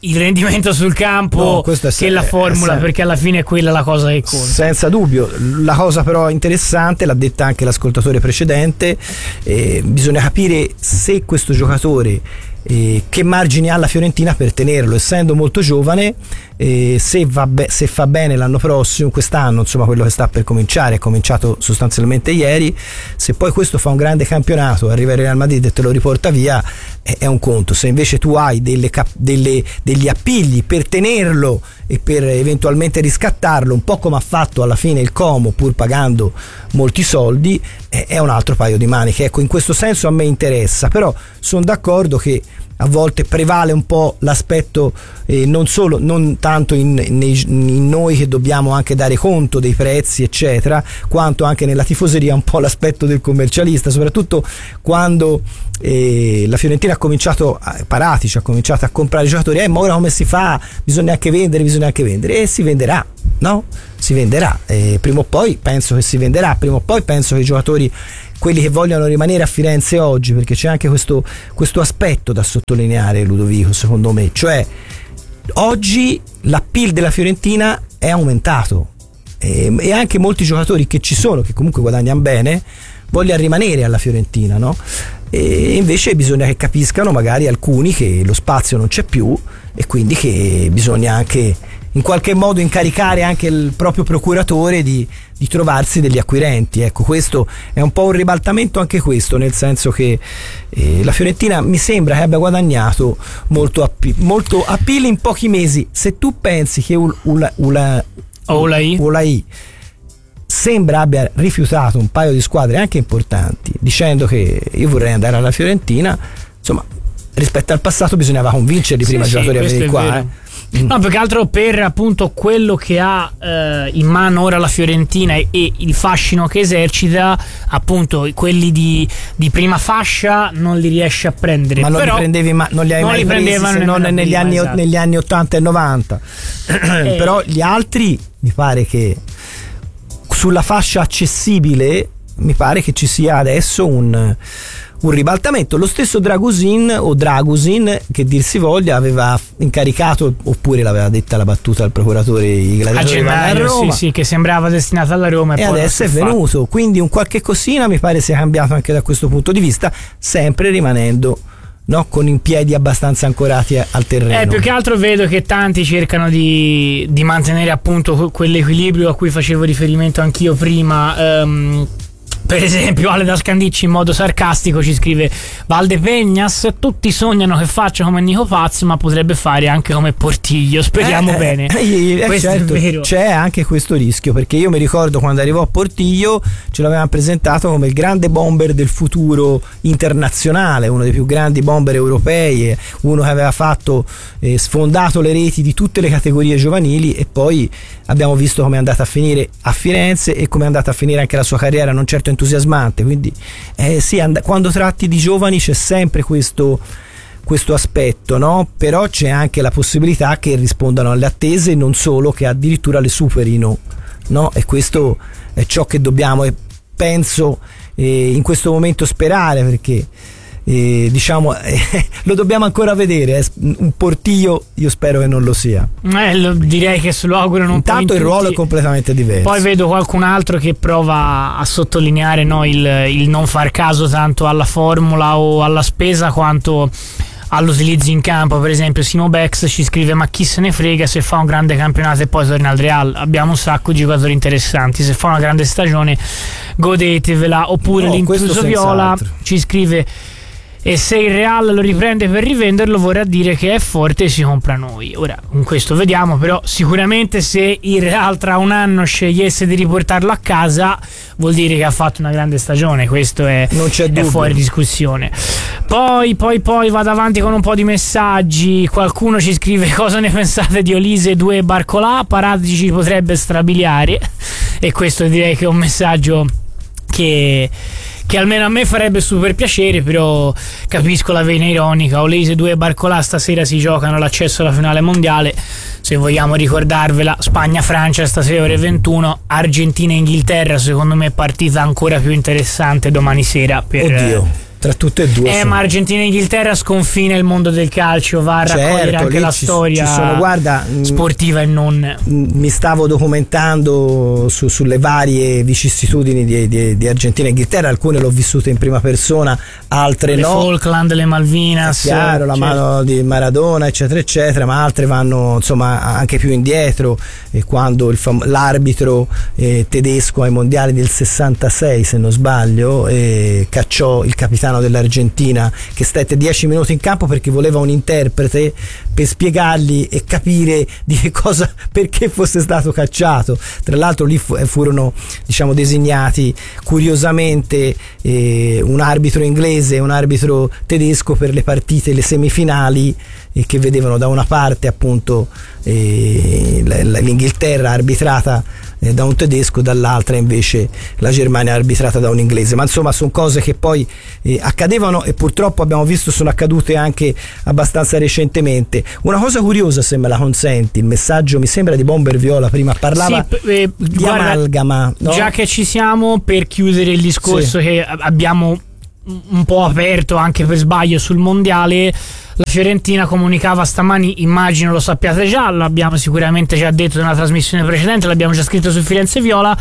il rendimento sul campo che la formula, perché alla fine è quella la cosa che conta. Senza dubbio. La cosa però interessante, l'ha detta anche l'ascoltatore precedente, bisogna capire se questo giocatore che margini ha la Fiorentina per tenerlo, essendo molto giovane, se fa bene l'anno prossimo, quest'anno, insomma quello che sta per cominciare, è cominciato sostanzialmente ieri, se poi questo fa un grande campionato, arriva il Real Madrid e te lo riporta via, è un conto. Se invece tu hai degli appigli per tenerlo e per eventualmente riscattarlo, un po' come ha fatto alla fine il Como, pur pagando molti soldi, è un altro paio di maniche. Ecco, in questo senso a me interessa, però sono d'accordo che a volte prevale un po' l'aspetto non tanto in noi che dobbiamo anche dare conto dei prezzi eccetera, quanto anche nella tifoseria un po' l'aspetto del commercialista, soprattutto quando la Fiorentina ha cominciato Paratici ha cominciato a comprare giocatori, ma ora come si fa? Bisogna anche vendere e si venderà, no? Si venderà, prima o poi penso che si venderà, prima o poi penso che i giocatori, quelli che vogliono rimanere a Firenze oggi, perché c'è anche questo aspetto da sottolineare, Ludovico, secondo me, cioè oggi l'appeal della Fiorentina è aumentato e anche molti giocatori che ci sono, che comunque guadagnano bene, vogliono rimanere alla Fiorentina, no? E invece bisogna che capiscano magari alcuni che lo spazio non c'è più e quindi che bisogna anche in qualche modo incaricare anche il proprio procuratore di trovarsi degli acquirenti. Ecco, questo è un po' un ribaltamento anche questo, nel senso che la Fiorentina mi sembra che abbia guadagnato molto appeal in pochi mesi. Se tu pensi che Olai sembra abbia rifiutato un paio di squadre anche importanti dicendo che io vorrei andare alla Fiorentina, insomma rispetto al passato bisognava convincerli prima giocatori a venire qua. No, più che altro per appunto quello che ha in mano ora la Fiorentina e il fascino che esercita, appunto quelli di prima fascia non li riesce a prendere. Ma non li prendevi, non li hai mai presi se non negli anni 80 e 90. Però gli altri mi pare che sulla fascia accessibile mi pare che ci sia adesso un ribaltamento. Lo stesso Dragusin, che dir si voglia, aveva incaricato, oppure l'aveva detta la battuta al procuratore, i gladiatori a Roma, sì, che sembrava destinato alla Roma e adesso è venuto, quindi un qualche cosina mi pare sia cambiato anche da questo punto di vista, sempre rimanendo con i piedi abbastanza ancorati al terreno. Più che altro vedo che tanti cercano di mantenere appunto quell'equilibrio a cui facevo riferimento anch'io prima. Per esempio Ale da Scandicci in modo sarcastico ci scrive: Valdepeñas, tutti sognano che faccia come Nico Paz, ma potrebbe fare anche come Portiglio, speriamo bene. Questo certo, è vero. C'è anche questo rischio, perché io mi ricordo quando arrivò a Portiglio ce l'avevano presentato come il grande bomber del futuro internazionale, uno dei più grandi bomber europei, uno che aveva fatto sfondato le reti di tutte le categorie giovanili, e poi abbiamo visto come è andata a finire a Firenze e come è andata a finire anche la sua carriera non certo entusiasmante. Quindi quando tratti di giovani c'è sempre questo aspetto, no? Però c'è anche la possibilità che rispondano alle attese, non solo, che addirittura le superino, no? E questo è ciò che dobbiamo, penso, in questo momento sperare, perché lo dobbiamo ancora vedere. Un Portiglio io spero che non lo sia. Direi che se lo augurano un po'. Intanto il ruolo è completamente diverso. Poi vedo qualcun altro che prova a sottolineare il non far caso tanto alla formula o alla spesa quanto all'utilizzo in campo. Per esempio Simo Bex ci scrive: ma chi se ne frega se fa un grande campionato e poi torna al Real, abbiamo un sacco di giocatori interessanti, se fa una grande stagione godetevela. Oppure l'intruso Viola ci scrive: e se il Real lo riprende per rivenderlo vorrà dire che è forte e si compra noi. Ora, con questo vediamo, però sicuramente se il Real tra un anno scegliesse di riportarlo a casa vuol dire che ha fatto una grande stagione, questo è fuori discussione. Poi vado avanti con un po' di messaggi. Qualcuno ci scrive: cosa ne pensate di Olise 2 e Barcolà? Paratici ci potrebbe strabiliare, e questo direi che è un messaggio che almeno a me farebbe super piacere, però capisco la vena ironica. Olise 2 e Barcolà stasera si giocano l'accesso alla finale mondiale, se vogliamo ricordarvela. Spagna-Francia stasera ore 21, Argentina-Inghilterra secondo me partita ancora più interessante domani sera per tra tutte e due. Ma Argentina e Inghilterra sconfina il mondo del calcio, va a raccogliere anche la storia sportiva e non. Mi stavo documentando sulle varie vicissitudini di Argentina e Inghilterra, alcune l'ho vissute in prima persona, altre le no. Falkland, le Malvinas, chiaro, la mano di Maradona, eccetera eccetera, ma altre vanno insomma anche più indietro, quando l'arbitro tedesco ai mondiali del 66, se non sbaglio, cacciò il capitano dell'Argentina, che stette 10 minuti in campo perché voleva un interprete per spiegargli e capire di che cosa, perché fosse stato cacciato. Tra l'altro lì furono, diciamo, designati curiosamente un arbitro inglese e un arbitro tedesco per le partite, le semifinali, che vedevano da una parte appunto l'Inghilterra arbitrata da un tedesco, dall'altra invece la Germania arbitrata da un inglese. Ma insomma sono cose che poi accadevano e purtroppo abbiamo visto sono accadute anche abbastanza recentemente. Una cosa curiosa, se me la consenti, il messaggio mi sembra di Bomber Viola prima parlava di amalgama, no? Già che ci siamo, per chiudere il discorso che abbiamo un po' aperto anche per sbaglio sul mondiale, la Fiorentina comunicava stamani, immagino lo sappiate già, l'abbiamo sicuramente già detto in una trasmissione precedente, l'abbiamo già scritto su Firenze Viola,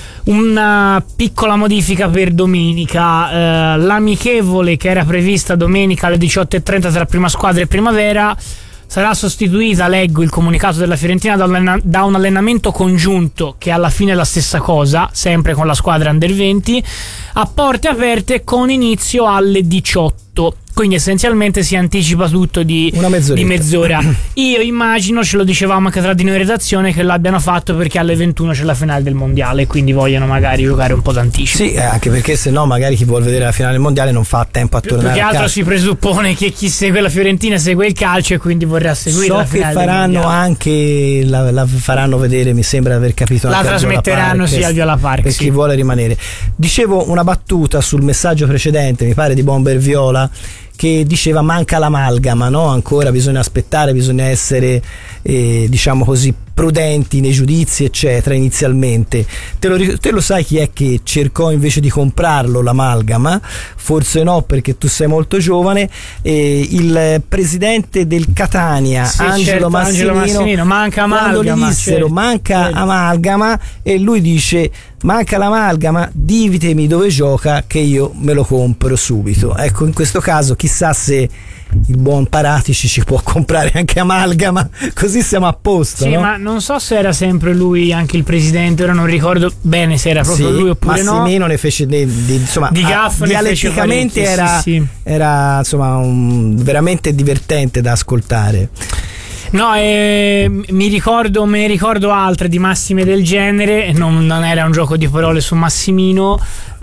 una piccola modifica per domenica. L'amichevole che era prevista domenica alle 18:30 tra prima squadra e Primavera sarà sostituita, leggo il comunicato della Fiorentina, da un allenamento congiunto, che alla fine è la stessa cosa, sempre con la squadra Under 20, a porte aperte con inizio alle 18. Quindi essenzialmente si anticipa tutto di mezz'ora. Io immagino, ce lo dicevamo anche tra di noi in redazione, che l'abbiano fatto perché alle 21 c'è la finale del mondiale, quindi vogliono magari giocare un po' d'anticipo. Sì, anche perché se no magari chi vuol vedere la finale del mondiale non fa tempo a tornare a casa. Più che altro si presuppone che chi segue la Fiorentina segue il calcio e quindi vorrà seguire la finale del mondiale. So che faranno anche la faranno vedere, mi sembra di aver capito, la trasmetteranno sì al Viola Park, per chi vuole rimanere. Dicevo una battuta sul messaggio precedente, mi pare di Bomber Viola, che diceva manca l'amalgama, no? Ancora bisogna aspettare, bisogna essere diciamo così prudenti nei giudizi eccetera inizialmente. Te lo sai chi è che cercò invece di comprarlo l'amalgama? Forse no, perché tu sei molto giovane. Il presidente del Catania, sì, Angelo Massimino, manca amalgama, quando gli dissero manca amalgama, e lui dice manca l'amalgama, ditemi dove gioca che io me lo compro subito. Ecco, in questo caso chissà se il buon Paratici ci può comprare anche amalgama, così siamo a posto. Sì, no? Ma non so se era sempre lui anche il presidente, ora non ricordo bene se era proprio lui oppure Massimino ne fece insomma, di gaff dialetticamente ne fece sì. Era insomma veramente divertente da ascoltare. No, me ne ricordo altre di massime del genere, non era un gioco di parole su Massimino,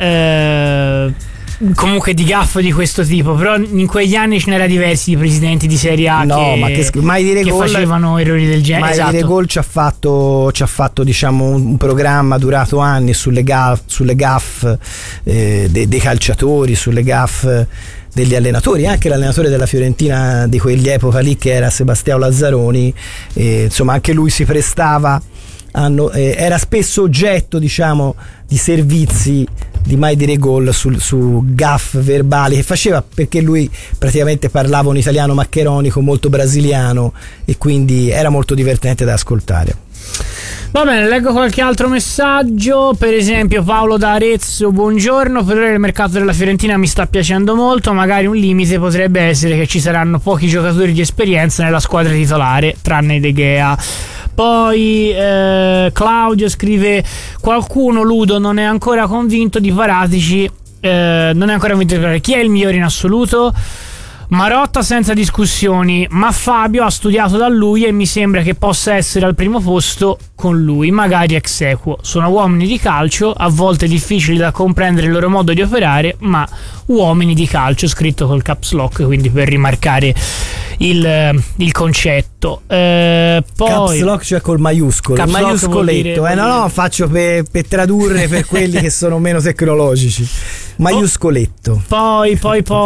comunque di gaff di questo tipo, però in quegli anni ce n'era diversi di presidenti di Serie A che facevano errori del genere. Mai dire gol ci ha fatto diciamo un programma durato anni sulle gaff dei calciatori, sulle gaff degli allenatori, anche l'allenatore della Fiorentina di quell'epoca lì, che era Sebastiano Lazzaroni, insomma anche lui si prestava, era spesso oggetto, diciamo, di servizi di mai dire gol su gaff verbali che faceva, perché lui praticamente parlava un italiano maccheronico molto brasiliano e quindi era molto divertente da ascoltare. Va bene, leggo qualche altro messaggio. Per esempio Paolo da Arezzo: buongiorno, per ora il mercato della Fiorentina mi sta piacendo molto, magari un limite potrebbe essere che ci saranno pochi giocatori di esperienza nella squadra titolare tranne De Gea. Poi Claudio scrive: qualcuno, Ludo, non è ancora convinto di Paratici, non è ancora convinto di Paratici. Chi è il migliore in assoluto? Marotta senza discussioni, ma Fabio ha studiato da lui e mi sembra che possa essere al primo posto con lui, magari ex equo. Sono uomini di calcio, a volte difficili da comprendere il loro modo di operare, ma uomini di calcio, scritto col caps lock, quindi per rimarcare il concetto. Poi caps lock, cioè col maiuscolo, il maiuscoletto, faccio per tradurre per quelli che sono meno tecnologici. maiuscoletto. Poi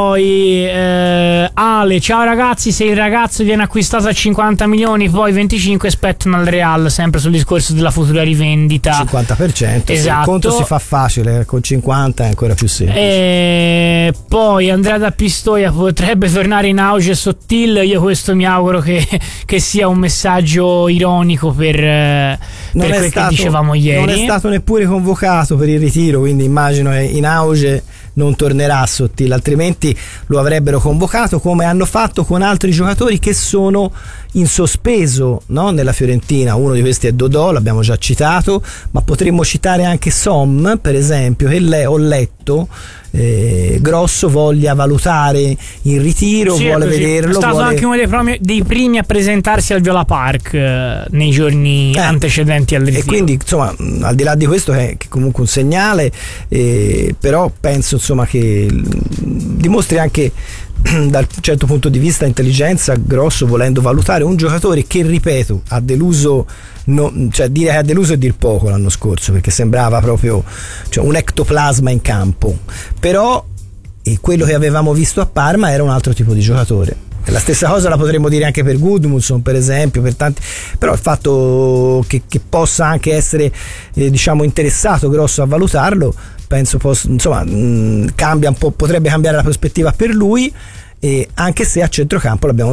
Ale, ciao ragazzi, se il ragazzo viene acquistato a 50 milioni poi 25 spettano al Real, sempre sul discorso della futura rivendita. 50%, esatto. Il conto si fa facile, con 50 è ancora più semplice. Poi Andrea da Pistoia, potrebbe tornare in auge Sottil. Io questo mi auguro che sia un messaggio ironico per quel che dicevamo ieri. Non è stato neppure convocato per il ritiro, quindi immagino che in auge non tornerà a Sottil, altrimenti lo avrebbero convocato, come hanno fatto con altri giocatori che sono in sospeso, no? Nella Fiorentina. Uno di questi è Dodò, l'abbiamo già citato, ma potremmo citare anche Som, per esempio, che ho letto Grosso voglia valutare il ritiro, sì, vuole vederlo. È stato anche uno dei primi a presentarsi al Viola Park nei giorni antecedenti al ritiro. E quindi, insomma, al di là di questo è comunque un segnale, però penso, insomma, che dimostri anche dal certo punto di vista intelligenza, Grosso, volendo valutare un giocatore che, ripeto, ha deluso, cioè dire che ha deluso è dir poco l'anno scorso, perché sembrava proprio, cioè, un ectoplasma in campo, però quello che avevamo visto a Parma era un altro tipo di giocatore. La stessa cosa la potremmo dire anche per Gudmundsson, per esempio, per tanti, però il fatto che possa anche essere diciamo interessato Grosso a valutarlo, penso cambia un po', potrebbe cambiare la prospettiva per lui, anche se a centrocampo l'abbiamo